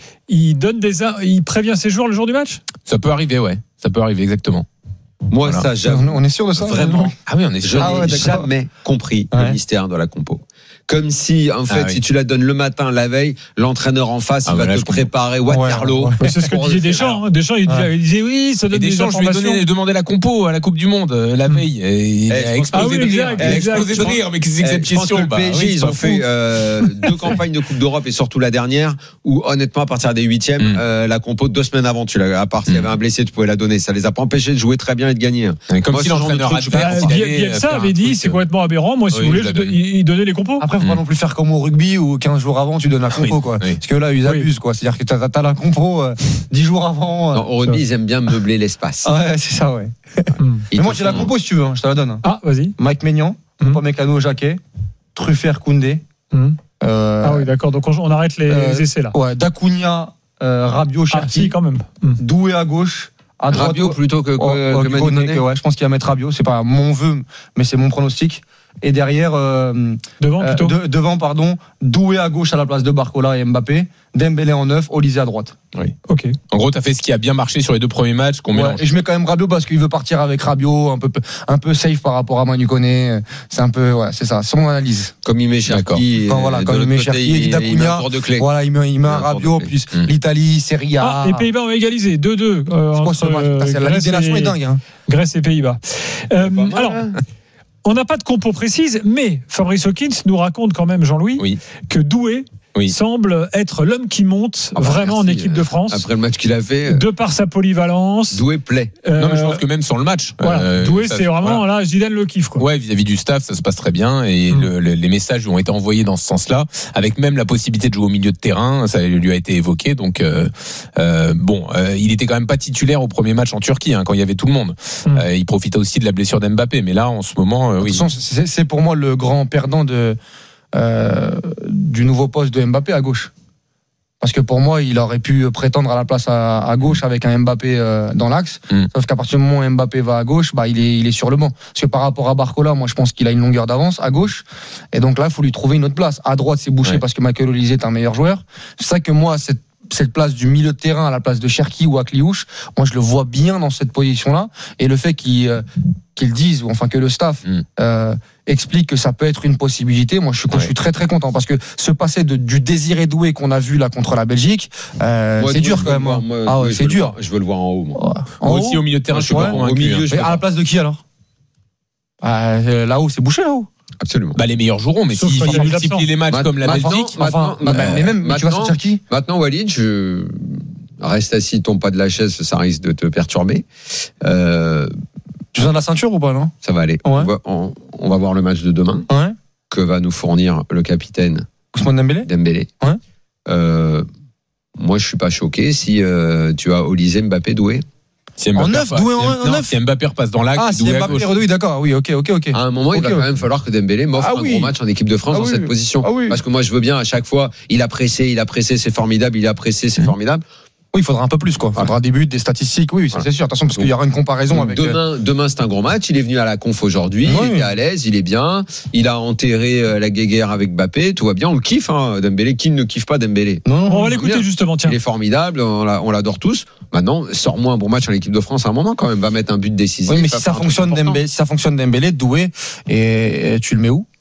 il prévient ses joueurs le jour du match? Ça peut arriver, ouais. Ça peut arriver, exactement. Moi, ça, j'avoue. On est sûr de ça? Vraiment. Ah oui, on est sûr. Je n'ai jamais compris le mystère de la compo. Comme si, en fait, si tu la donnes le matin, la veille, l'entraîneur en face, il va te préparer Waterloo. C'est ce que disait Deschamps. Deschamps, il disait oui, ça donne des informations. Je lui ai demandé la compo à la Coupe du Monde la veille. Il a explosé de rire. Il a explosé de rire. Mais qu'est-ce que c'est que cette question? Le PSG, ils ont fait 2 campagnes de Coupe d'Europe et surtout la dernière, où honnêtement, à partir des 8e, la compo 2 semaines avant, à part s'il y avait un blessé, tu pouvais la donner. Ça les a pas empêchés de jouer très bien et de gagner. Comme si l'entraîneur adverse. Bielsa avait dit, c'est complètement aberrant. Moi, si vous voulez, il donnait les compos. Après, faut pas non plus faire comme au rugby où 15 jours avant tu donnes la compo, quoi. Parce que là, ils abusent, quoi. C'est-à-dire que t'as la compo 10 jours avant. Non, au rugby, ils aiment bien meubler l'espace. Ouais, c'est ça, ouais. Mais moi, j'ai la compo si tu veux, je te la donne. Ah, vas-y. Mike Maignan, Upamecano, Jacquet, Truffert, Koundé. Ah oui, d'accord. Donc on arrête les essais là. Ouais, Dacunia, Rabiot, Cherki, quand même. Doué à gauche. À droite, Rabiot plutôt que Koné. Ouais, je pense qu'il va mettre Rabiot. C'est pas mon vœu, mais c'est mon pronostic. Et derrière, devant, Doué à gauche à la place de Barcola et Mbappé, Dembélé en 9, Olysée à droite. Oui. Ok. En gros, t'as fait ce qui a bien marché sur les 2 premiers matchs qu'on mélange. Et je mets quand même Rabiot parce qu'il veut partir avec Rabiot, un peu safe par rapport à Manu Koné. C'est un peu, c'est ça, c'est mon analyse. Comme il met Cherki. Quand il met Cherki et Dacunia, voilà, il met un Rabiot, plus l'Italie, Serie A. Les Pays-Bas ont égalisé 2-2. La Ligue des Nations est dingue. Grèce et Pays-Bas. Alors. On n'a pas de compo précise, mais Fabrice Hawkins nous raconte quand même, Jean-Louis, que Doué semble être l'homme qui monte vraiment en équipe de France. Après le match qu'il a fait. De par sa polyvalence. Doué plaît. Non, mais je pense que même sans le match. Doué, c'est vraiment, là, Zidane le kiffe, quoi. Ouais, vis-à-vis du staff, ça se passe très bien. Et les messages lui ont été envoyés dans ce sens-là, avec même la possibilité de jouer au milieu de terrain. Ça lui a été évoqué. Donc, il était quand même pas titulaire au premier match en Turquie, quand il y avait tout le monde. Il profitait aussi de la blessure d'Mbappé. Mais là, en ce moment, de toute façon, c'est pour moi le grand perdant du nouveau poste de Mbappé à gauche. Parce que pour moi, il aurait pu prétendre à la place à gauche avec un Mbappé dans l'axe. Sauf qu'à partir du moment où Mbappé va à gauche, il est sur le banc. Parce que par rapport à Barcola, moi je pense qu'il a une longueur d'avance à gauche. Et donc là, il faut lui trouver une autre place. À droite, c'est bouché parce que Michael Olise est un meilleur joueur. C'est ça que moi, cette place du milieu de terrain à la place de Cherki ou Akliouche, moi je le vois bien dans cette position-là. Et le fait qu'ils disent, ou enfin que le staff explique que ça peut être une possibilité, moi je suis très très content parce que se passer du Désiré Doué qu'on a vu là contre la Belgique, c'est dur quand même. C'est dur. Je veux le voir en haut. Moi aussi au milieu de terrain, je suis pas convaincu. Mais à la place de qui alors? Là-haut, c'est bouché là-haut. Absolument. Les meilleurs joueront, mais s'ils multiplient les matchs comme la Belgique, tu vas sortir qui? Maintenant, Walid, reste assis, tombe pas de la chaise, ça risque de te perturber. Tu viens de la ceinture ou pas, non? Ça va aller. On va voir le match de demain. Que va nous fournir le capitaine Ousmane Dembélé. moi, je suis pas choqué si tu as Olysée, Mbappé, Doué. En 9, Doué en 9. Si Mbappé repasse dans l'axe, si Mbappé redouille, d'accord. Oui, ok. À un moment, il va quand même falloir que Dembélé m'offre un gros match en équipe de France dans cette position. Parce que moi, je veux bien à chaque fois, il a pressé, c'est formidable, c'est formidable. Oui, il faudra un peu plus, quoi. Il faudra des buts, des statistiques. Oui, ça c'est sûr. Attention, parce qu'il y aura une comparaison avec. Demain, c'est un gros match. Il est venu à la conf aujourd'hui. Il était à l'aise, il est bien. Il a enterré la guéguerre avec Mbappé. Tout va bien. On le kiffe, Dembélé. Qui ne kiffe pas Dembélé? Non, on va l'écouter justement. Tiens. Il est formidable. On l'adore tous. Maintenant, sors-moi un bon match en équipe de France à un moment quand même. Va mettre un but décisif. Oui, mais si ça fonctionne Dembélé, Doué, et tu le mets où?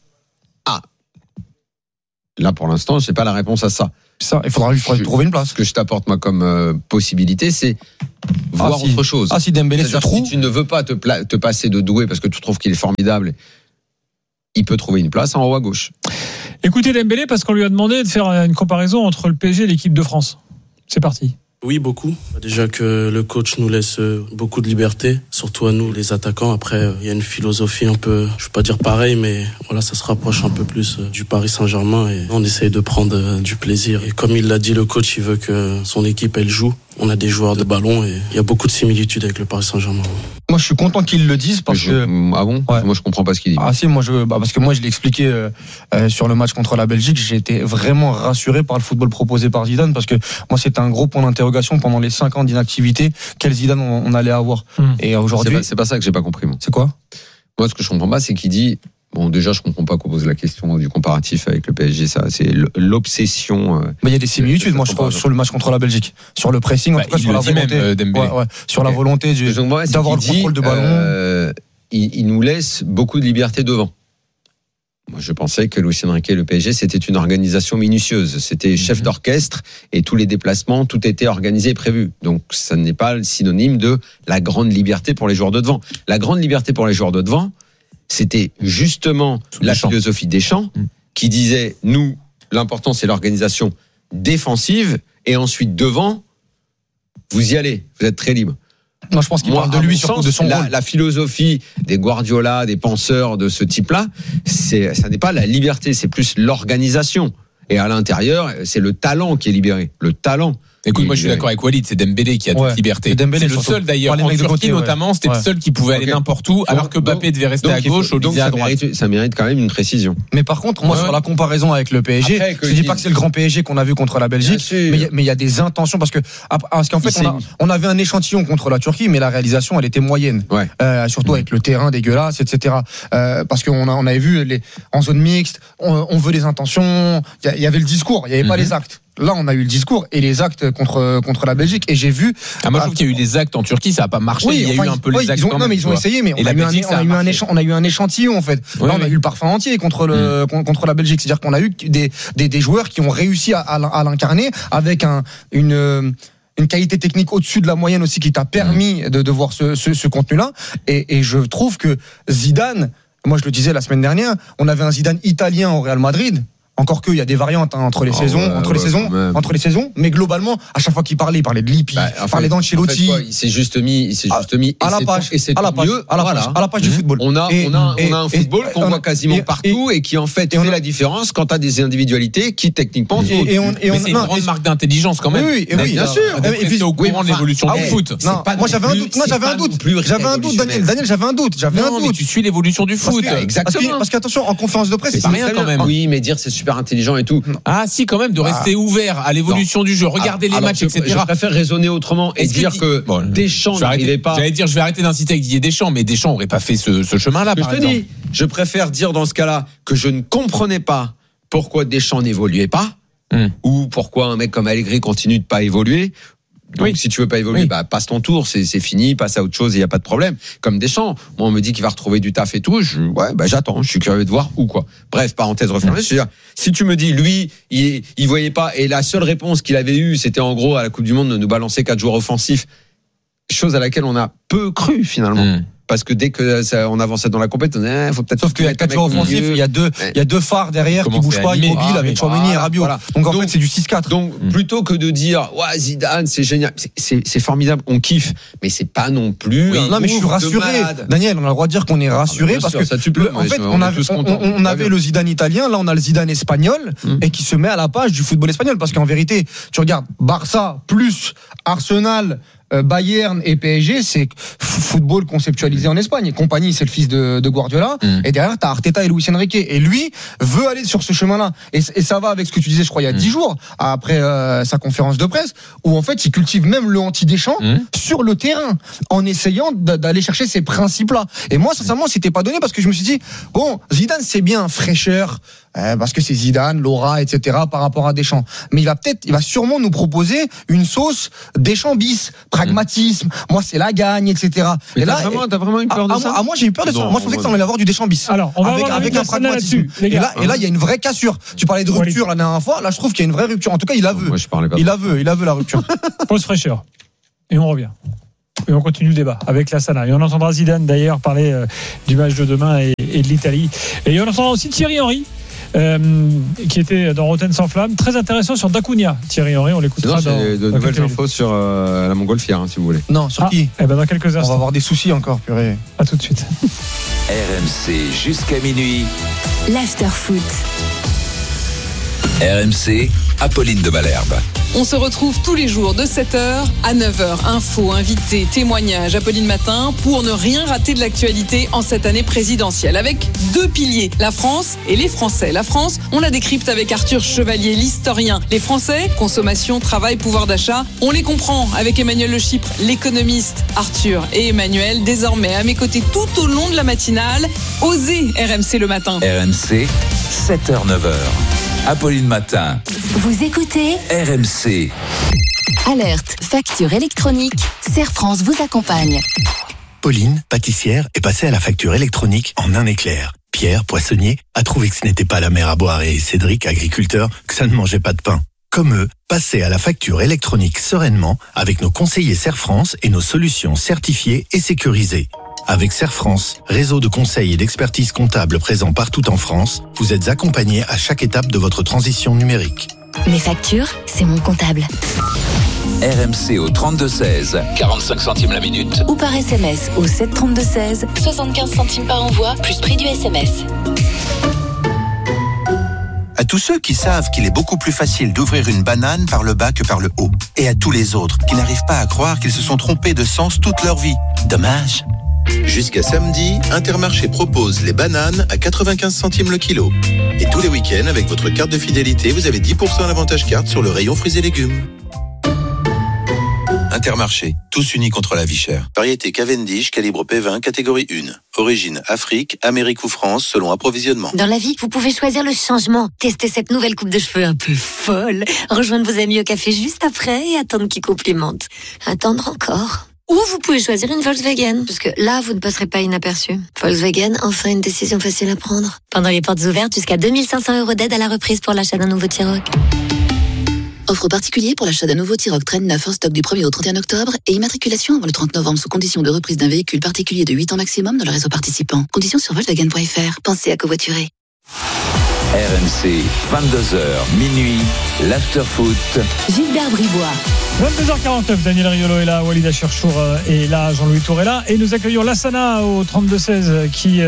Là, pour l'instant, je n'ai pas la réponse à ça. Il faudra trouver une place. Ce que je t'apporte moi comme possibilité, c'est voir autre chose. Si Dembélé se trouve, si tu ne veux pas te passer de Doué parce que tu trouves qu'il est formidable, il peut trouver une place en haut à gauche. Écoutez Dembélé parce qu'on lui a demandé de faire une comparaison entre le PSG et l'équipe de France. C'est parti. Oui, beaucoup. Déjà que le coach nous laisse beaucoup de liberté, surtout à nous, les attaquants. Après, il y a une philosophie un peu, je ne veux pas dire pareil, mais voilà, ça se rapproche un peu plus du Paris Saint-Germain et on essaye de prendre du plaisir. Et comme il l'a dit, le coach, il veut que son équipe, elle joue. On a des joueurs de ballon et il y a beaucoup de similitudes avec le Paris Saint-Germain. Moi, je suis content qu'ils le disent parce que. Ah bon? Ouais. Moi, je comprends pas ce qu'il dit. Ah si, parce que moi, je l'ai expliqué sur le match contre la Belgique. J'ai été vraiment rassuré par le football proposé par Zidane parce que moi, c'était un gros point d'interrogation pendant les 5 ans d'inactivité. Quel Zidane on allait avoir? Et aujourd'hui, c'est pas ça que j'ai pas compris. Moi. C'est quoi? Moi, ce que je comprends pas, c'est qu'il dit. Bon, déjà, je comprends pas qu'on pose la question du comparatif avec le PSG. Ça, c'est l'obsession. Mais il y a des similitudes, moi, je trouve, sur le match contre la Belgique, sur le pressing, en tout cas, sur la volonté, sur la volonté d'avoir le contrôle de ballon. Il nous laisse beaucoup de liberté devant. Moi, je pensais que Luis Enrique et le PSG, c'était une organisation minutieuse. C'était chef d'orchestre et tous les déplacements, tout était organisé et prévu. Donc, ça n'est pas le synonyme de la grande liberté pour les joueurs de devant. La grande liberté pour les joueurs de devant, c'était justement la philosophie Deschamps qui disait, nous, l'important c'est l'organisation défensive et ensuite devant, vous y allez, vous êtes très libre. Non, je pense qu'il parle de lui, surtout de son rôle. La philosophie des Guardiola, des penseurs de ce type-là, ça n'est pas la liberté, c'est plus l'organisation. Et à l'intérieur, c'est le talent qui est libéré. Le talent. Écoute, moi je suis d'accord avec Walid, c'est Dembélé qui a toute liberté. C'est le seul d'ailleurs, en Turquie notamment, c'était le seul qui pouvait aller n'importe où, alors que Mbappé devait rester à gauche, Olysée à droite. Ça mérite quand même une précision. Mais par contre, moi sur la comparaison avec le PSG, je dis pas que c'est le grand PSG qu'on a vu contre la Belgique, mais il y a des intentions parce qu'en fait on avait un échantillon contre la Turquie, mais la réalisation elle était moyenne, surtout avec le terrain dégueulasse, etc. Parce qu'on avait vu en zone mixte, on veut les intentions, il y avait le discours, il y avait pas les actes. Là, on a eu le discours et les actes contre la Belgique. Et j'ai vu. Moi, je trouve qu'il y a eu les actes en Turquie, ça n'a pas marché. Il y a eu un peu les actes. Non, mais ils ont essayé, mais on a eu un échantillon, en fait. Là, on a eu le parfum entier contre la Belgique. C'est-à-dire qu'on a eu des joueurs qui ont réussi à l'incarner avec une qualité technique au-dessus de la moyenne aussi qui t'a permis de voir ce contenu-là. Et je trouve que Zidane, moi, je le disais la semaine dernière, on avait un Zidane italien au Real Madrid. Encore qu'il y a des variantes entre les saisons, mais globalement, à chaque fois qu'il parlait de Lippi, il parlait d'Ancelotti. Il s'est juste mis à la page, à la page du football. On a un football qu'on voit quasiment partout et qui en fait fait la différence quand t'as des individualités qui techniquement sont mais c'est une grande marque d'intelligence quand même. Oui, bien sûr. Et puis au courant de l'évolution du foot. Moi j'avais un doute. Daniel, j'avais un doute. Mais tu suis l'évolution du foot. Exactement. Parce qu'attention, en conférence de presse, c'est pas rien quand même. Oui, mais dire c'est super intelligent et tout. Ah si, quand même, de rester ouvert à l'évolution du jeu, regarder les matchs, etc. Je préfère raisonner autrement et dire que Deschamps n'arrivait pas. J'allais dire, je vais arrêter d'inciter avec Didier Deschamps, mais Deschamps n'aurait pas fait ce chemin-là, par exemple. Je préfère dire dans ce cas-là que je ne comprenais pas pourquoi Deschamps n'évoluait pas, ou pourquoi un mec comme Allegri continue de pas évoluer. Donc, si tu veux pas évoluer, passe ton tour, c'est fini, passe à autre chose, il y a pas de problème. Comme Deschamps, moi on me dit qu'il va retrouver du taf et tout, j'attends, je suis curieux de voir où quoi. Bref, parenthèse refermée, je veux dire, si tu me dis lui, il voyait pas et la seule réponse qu'il avait eue, c'était en gros à la Coupe du monde de nous balancer 4 joueurs offensifs, chose à laquelle on a peu cru finalement. parce que dès que on avançait dans la compétition, faut peut-être. Sauf qu'il y a 4 joueurs offensifs, il y a deux phares derrière qui bougent pas, immobiles avec Tchouaméni et Rabiot. Voilà. Donc en fait, c'est du 6-4. Donc plutôt que de dire ouais Zidane c'est génial, c'est formidable, on kiffe, mais c'est pas non plus. Non mais je suis rassuré. Daniel, on a le droit de dire qu'on est rassuré parce que en fait on avait le Zidane italien, là on a le Zidane espagnol et qui se met à la page du football espagnol parce qu'en vérité, tu regardes Barça plus Arsenal, Bayern et PSG, c'est football conceptualisé en Espagne. Et compagnie, c'est le fils de Guardiola. Et derrière, t'as Arteta et Luis Enrique. Et lui veut aller sur ce chemin-là. Et ça va avec ce que tu disais, je crois, il y a 10 jours, après sa conférence de presse, où en fait, il cultive même le anti-Deschamps sur le terrain, en essayant d'aller chercher ces principes-là. Et moi, sincèrement, c'était pas donné parce que je me suis dit, bon, Zidane, c'est bien, fraîcheur, parce que c'est Zidane, Laura, etc. par rapport à Deschamps. Mais il va sûrement nous proposer une sauce Deschamps bis, pragmatisme. Moi, c'est la gagne, etc. Mais et là, t'as vraiment eu peur de ça? Moi, j'ai eu peur de ça. Moi, je pensais que ça allait avoir du Deschamps bis. Alors, on va avec un pragmatisme. Et là, il y a une vraie cassure. Tu parlais de rupture la dernière fois. Là, je trouve qu'il y a une vraie rupture. En tout cas, il la veut. Moi, je parlais pas. Il la veut la rupture. Pause fraîcheur. Et on revient. Et on continue le débat avec Lassana. Et on entendra Zidane d'ailleurs parler du match de demain et de l'Italie. Et on entendra aussi Thierry Henry. Qui était dans Rotten sans flamme, très intéressant sur Dacunia. Thierry Henry, on l'écoutera. C'est de nouvelles infos sur la montgolfière, si vous voulez. Non, sur qui dans quelques instants. On va avoir des soucis encore, purée. À tout de suite. RMC jusqu'à minuit. L'after-foot. RMC, Apolline de Malherbe. On se retrouve tous les jours de 7h à 9h. Infos, invités, témoignages, Apolline Matin, pour ne rien rater de l'actualité en cette année présidentielle. Avec 2 piliers, la France et les Français. La France, on la décrypte avec Arthur Chevalier, l'historien. Les Français, consommation, travail, pouvoir d'achat, on les comprend avec Emmanuel Le Chypre, l'économiste. Arthur et Emmanuel, désormais à mes côtés tout au long de la matinale. Osez RMC le matin. RMC, 7h-9h. Apolline Matin. Vous écoutez RMC. Alerte, facture électronique. Serre France vous accompagne. Pauline, pâtissière, est passée à la facture électronique en un éclair. Pierre, poissonnier, a trouvé que ce n'était pas la mer à boire et Cédric, agriculteur, que ça ne mangeait pas de pain. Comme eux, passez à la facture électronique sereinement avec nos conseillers Serre France et nos solutions certifiées et sécurisées. Avec Serre France, réseau de conseils et d'expertise comptable présent partout en France, vous êtes accompagnés à chaque étape de votre transition numérique. Mes factures, c'est mon comptable. RMC au 32-16, 45 centimes la minute. Ou par SMS au 732-16, 75 centimes par envoi, plus prix du SMS. À tous ceux qui savent qu'il est beaucoup plus facile d'ouvrir une banane par le bas que par le haut. Et à tous les autres qui n'arrivent pas à croire qu'ils se sont trompés de sens toute leur vie. Dommage. Jusqu'à samedi, Intermarché propose les bananes à 95 centimes le kilo. Et tous les week-ends, avec votre carte de fidélité, vous avez 10% d'avantage carte sur le rayon fruits et légumes. Intermarché, tous unis contre la vie chère. Variété Cavendish, calibre P20, catégorie 1. Origine Afrique, Amérique ou France, selon approvisionnement. Dans la vie, vous pouvez choisir le changement. Testez cette nouvelle coupe de cheveux un peu folle. Rejoindre vos amis au café juste après et attendre qu'ils complimentent. Attendre encore. Ou vous pouvez choisir une Volkswagen, parce que là, vous ne passerez pas inaperçu. Volkswagen, enfin une décision facile à prendre. Pendant les portes ouvertes, jusqu'à 2500 € d'aide à la reprise pour l'achat d'un nouveau T-Roc. Offre particulier pour l'achat d'un nouveau T-Roc Traîne 9 en stock du 1er au 31 octobre et immatriculation avant le 30 novembre sous condition de reprise d'un véhicule particulier de 8 ans maximum dans le réseau participant. Conditions sur Volkswagen.fr. Pensez à covoiturer. RMC, 22h, minuit, l'after-foot. Gilbert Bribois. 22h49, Daniel Riolo est là, Walid Cherchour est là, Jean-Louis Tour est là. Et nous accueillons Lassana au 32-16 qui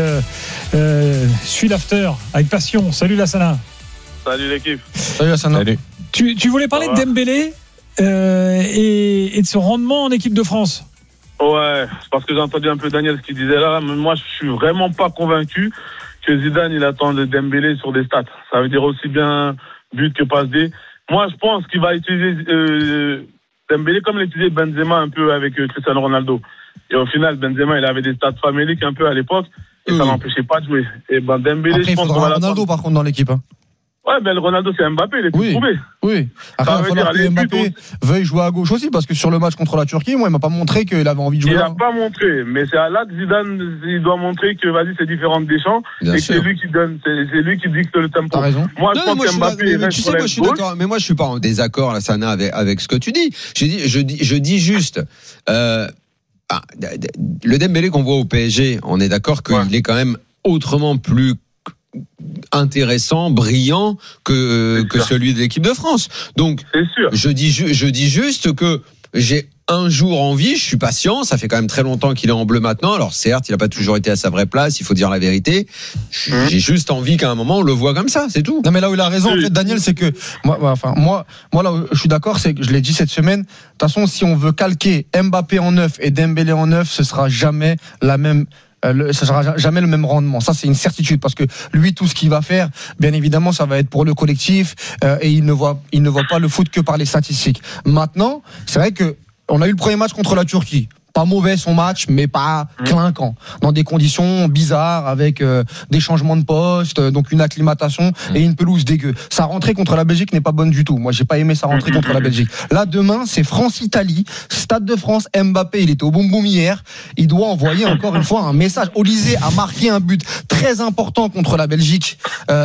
suit l'after avec passion. Salut Lassana. Salut l'équipe. Salut Lassana. Salut. Tu voulais parler de Dembélé et de son rendement en équipe de France. Ouais, parce que j'ai entendu un peu Daniel ce qu'il disait là. Mais moi, je suis vraiment pas convaincu que Zidane il attend de Dembélé sur des stats. Ça veut dire aussi bien but que passe D. Moi, je pense qu'il va utiliser Dembélé comme il utilisait Benzema un peu avec Cristiano Ronaldo. Et au final, Benzema, il avait des stats faméliques un peu à l'époque et ça l'empêchait pas de jouer. Et ben Dembélé, après, je pense qu'on va Ronaldo par contre dans l'équipe. Hein. Ouais, mais le Ronaldo, c'est Mbappé, il est tout trouvé. Oui. Après, il va falloir que Mbappé veuille jouer à gauche aussi, parce que sur le match contre la Turquie, moi, il m'a pas montré qu'il avait envie de jouer. Il n'a pas montré, mais c'est à là que Zidane, il doit montrer que, vas-y, c'est différent des champs, et que c'est lui qui donne, c'est lui qui dicte le tempo. T'as raison. Moi, je pense qu'Mbappé, tu sais, moi, je suis d'accord, mais moi, je suis pas en désaccord, là, Sana, avec ce que tu dis. Je dis juste, le Dembélé qu'on voit au PSG, on est d'accord qu'il est quand même autrement plus intéressant, brillant que celui de l'équipe de France. Donc, je dis juste que j'ai un jour envie, je suis patient, ça fait quand même très longtemps qu'il est en bleu maintenant. Alors certes, il n'a pas toujours été à sa vraie place, il faut dire la vérité. J'ai juste envie qu'à un moment on le voit comme ça, c'est tout. Non mais là où il a raison, en fait, Daniel, c'est que moi là où je suis d'accord, c'est que je l'ai dit cette semaine. De toute façon, si on veut calquer Mbappé en 9 et Dembélé en 9, ce sera jamais la même. Ça sera jamais le même rendement. Ça, c'est une certitude parce que lui, tout ce qu'il va faire, bien évidemment, ça va être pour le collectif et il ne voit pas le foot que par les statistiques. Maintenant, c'est vrai que on a eu le premier match contre la Turquie. Pas mauvais son match, mais pas clinquant. Dans des conditions bizarres, avec des changements de poste, donc une acclimatation et une pelouse dégueu. Sa rentrée contre la Belgique n'est pas bonne du tout. Moi, j'ai pas aimé sa rentrée contre la Belgique. Là, demain, c'est France-Italie, Stade de France. Mbappé, il était au boum boum hier. Il doit envoyer encore une fois un message. Olysée a marqué un but très important contre la Belgique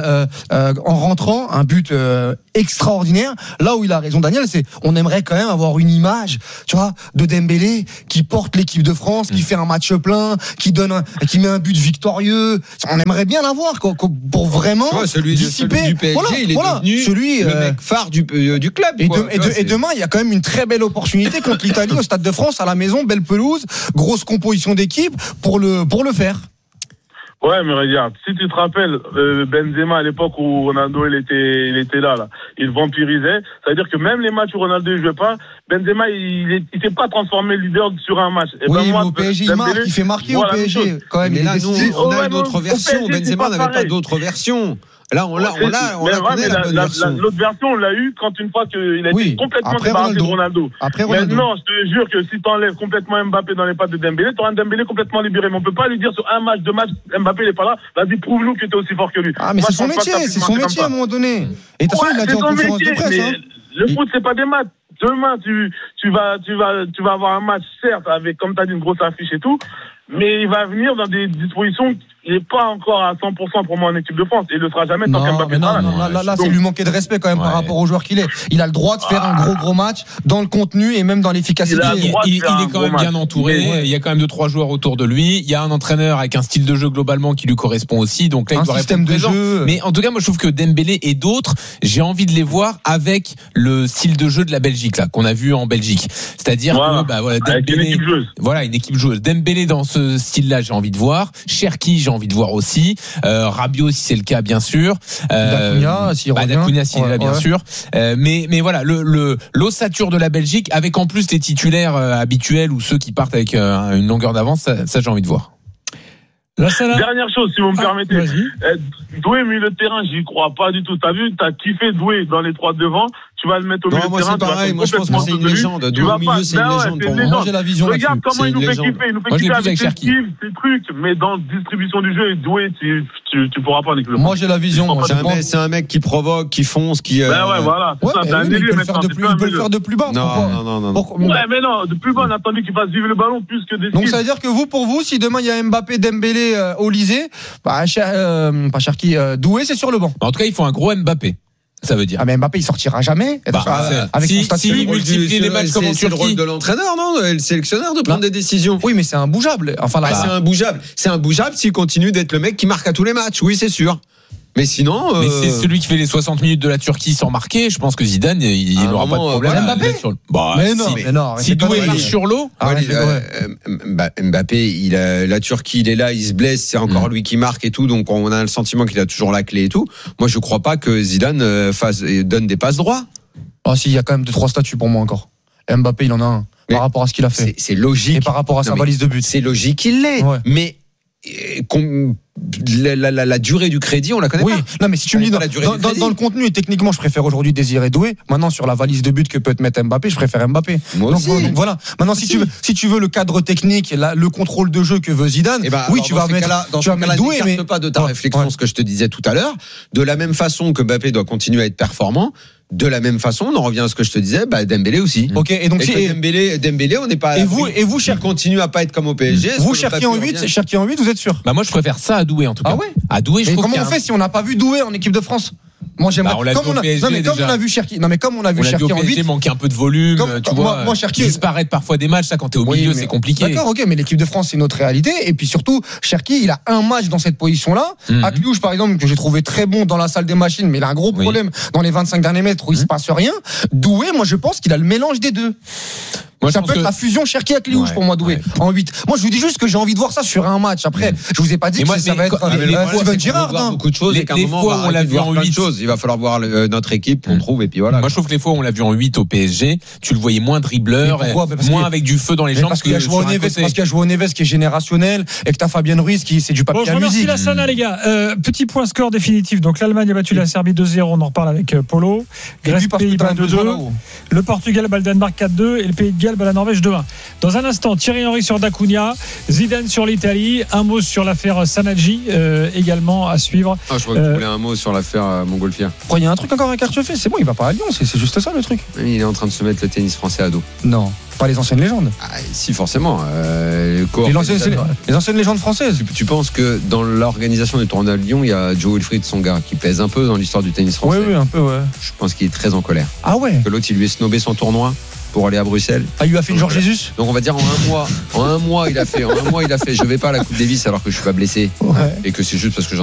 en rentrant, un but extraordinaire. Là où il a raison, Daniel, c'est on aimerait quand même avoir une image, tu vois, de Dembélé qui porte l'équipe de France, qui fait un match plein, qui met un but victorieux. On aimerait bien l'avoir pour vraiment dissiper. Celui du PSG, il est devenu le mec phare du club. Et demain, il y a quand même une très belle opportunité contre l'Italie au Stade de France, à la maison, belle pelouse, grosse composition d'équipe pour le faire. Ouais, mais regarde, si tu te rappelles, Benzema à l'époque où Ronaldo il était là, il vampirisait. C'est-à-dire que même les matchs où Ronaldo ne jouait pas, Benzema il s'est pas transformé leader sur un match. Et oui, mais au PSG il fait marquer au PSG quand même. Mais là, nous, on a une autre version. Benzema n'avait pas d'autre version. Là, on connaît la bonne version. L'autre version, on l'a eu quand une fois qu'il a été complètement débarrassé de Ronaldo. Maintenant, je te jure que si tu enlèves complètement Mbappé dans les pattes de Dembélé, tu auras un Dembélé complètement libéré. Mais on peut pas lui dire sur un match, deux matchs, Mbappé il est pas là. Vas-y, prouve-nous que tu es aussi fort que lui. Ah, mais c'est son métier à un moment donné. Et de toute façon, il l'a dit en conférence de presse. Le foot, c'est pas des maths. Demain, tu vas avoir un match, certes, avec, comme tu as dit, une grosse affiche et tout, mais il va venir dans des dispositions. Il n'est pas encore à 100% pour moi en équipe de France. Et il ne le sera jamais tant qu'Mbappé sera là. Là, c'est lui manquer de respect quand même par rapport au joueur qu'il est. Il a le droit de faire un gros match dans le contenu et même dans l'efficacité. Il est quand même bien entouré. Il y a quand même 2-3 joueurs autour de lui. Il y a un entraîneur avec un style de jeu globalement qui lui correspond aussi. Donc là, il doit répondre présent. Mais en tout cas, moi, je trouve que Dembélé et d'autres, j'ai envie de les voir avec le style de jeu de la Belgique, là, qu'on a vu en Belgique. C'est-à-dire que, Dembélé, une équipe joueuse. Dembélé dans ce style-là, j'ai envie de voir. Cherki, j'ai envie de voir aussi. Rabiot, si c'est le cas, bien sûr. Dacunia, s'il est là, bien sûr. Mais voilà, l'ossature de la Belgique, avec en plus les titulaires habituels ou ceux qui partent avec une longueur d'avance, ça j'ai envie de voir. Dernière chose, si vous me permettez. Doué, milieu de terrain, j'y crois pas du tout. T'as vu, t'as kiffé Doué dans les trois devant. Tu vas le mettre au milieu de terrain. Moi, c'est pareil. Moi, je pense que c'est une légende. Doué au milieu, c'est une légende pour moi. Moi, j'ai la vision là-dessus. Regarde comment il nous fait kiffer. Il nous fait kiffer avec ses skills, ses trucs. Mais dans distribution du jeu, Doué, tu pourras pas en équipe. Moi, j'ai la vision. C'est un mec qui provoque, qui fonce, qui. Ouais, voilà. Il peut le faire de plus bas. Non. Ouais, mais non, de plus bas, on a attendu qu'il fasse vivre le ballon plus que des skills. Donc, ça veut dire que pour vous, si demain il y a Mbappé, Dembélé, Olysée, pas Cherki, Doué, c'est sur le banc. En tout cas, il faut un gros Mbappé. Ça veut dire. Ah mais Mbappé il sortira jamais. Avec son statut. Il multiplie les matchs comme en Turquie. C'est le rôle de l'entraîneur, non, le sélectionneur de prendre des décisions. Oui, mais c'est imbougeable. Enfin là, c'est imbougeable s'il continue d'être le mec qui marque à tous les matchs. Oui, c'est sûr. Mais sinon, mais c'est celui qui fait les 60 minutes de la Turquie sans marquer. Je pense que Zidane, il n'aura pas de problème. Mbappé. Mais non. Si Doué marche sur l'eau. Mbappé, la Turquie, il est là, il se blesse, c'est encore lui qui marque et tout, donc on a le sentiment qu'il a toujours la clé et tout. Moi, je crois pas que Zidane donne des passes droits. Ah si, il y a quand même 2-3 statuts pour moi encore. Mbappé, il en a un par rapport à ce qu'il a fait. C'est logique. Et par rapport à sa valise de but. C'est logique qu'il l'ait. Mais la durée du crédit, on la connaît pas. Non, mais si tu me dis dans le contenu et techniquement, je préfère aujourd'hui Désiré Doué. Maintenant, sur la valise de but que peut te mettre Mbappé, je préfère Mbappé. Donc voilà. Maintenant, si tu veux le cadre technique et le contrôle de jeu que veut Zidane, tu vas mettre Doué. Mais pas de ta réflexion ce que je te disais tout à l'heure. De la même façon que Mbappé doit continuer à être performant. De la même façon, on en revient à ce que je te disais, Dembélé aussi. Ok, et donc Dembélé, on n'est pas. Et vous, Cher continue à pas être comme au PSG. Vous, Cherki en 8, vous êtes sûr? Moi, je préfère ça à Doué en tout cas. Ah ouais? À Doué, mais comment on fait si on n'a pas vu Doué en équipe de France? Moi j'aimerais. On l'a Comme vu au PSG comme on a vu Cherki. Non mais comme on a vu Cherki en 8. Manquer un peu de volume, tu vois. Moi Cherki disparaître parfois des matchs, ça quand t'es au milieu, c'est compliqué. D'accord, ok, mais l'équipe de France c'est une autre réalité. Et puis surtout, Cherki, il a un match dans cette position-là. Akliouche par exemple que j'ai trouvé très bon dans la salle des machines, mais il a un gros problème dans les 25 derniers mètres où il se passe rien. Doué, moi je pense qu'il a le mélange des deux. Moi, ça peut être la fusion Cherki-Akliouche pour moi, Doué, en 8. Moi, je vous dis juste que j'ai envie de voir ça sur un match. Après, je vous ai pas dit que ça va être Steven Gerrard. Beaucoup de choses. Les fois où on l'a vu en 8, il va falloir voir notre équipe qu'on trouve et puis voilà. Moi, je trouve que les fois où on l'a vu en 8 au PSG, tu le voyais moins dribbleur, moins avec du feu dans les jambes. Parce qu'il y a joué au Neves qui est générationnel et que t'as Fabien Ruiz qui c'est du papier à musique. Merci la Sana, les gars. Petit point score définitif. Donc l'Allemagne a battu la Serbie 2-0. On en reparle avec Polo. Grèce, Pays-Bas 2-2. Le Portugal bat le Danemark 4-2 et le Pays de Galles bat la Norvège 2-1. Dans un instant, Thierry Henry sur Dacunia, Zidane sur l'Italie, un mot sur l'affaire Sanadji également à suivre. Je crois que tu voulais un mot sur l'affaire Montgolfière. Il y a un truc encore avec Archefait, c'est bon, il va pas à Lyon, c'est juste ça le truc. Il est en train de se mettre le tennis français à dos. Non, pas les anciennes légendes. Si, forcément. Les anciennes légendes françaises. Tu penses que dans l'organisation du tournoi de Lyon, il y a Joe Wilfried Tsonga qui pèse un peu dans l'histoire du tennis français. Oui, un peu, ouais. Je pense qu'il est très en colère. Ah ouais. Que l'autre, il lui a snobé son tournoi pour aller à Bruxelles. Il lui a fait une Georges Jesus. Donc on va dire en un mois il a fait je vais pas à la Coupe Davis alors que je suis pas blessé et que c'est juste parce que j'en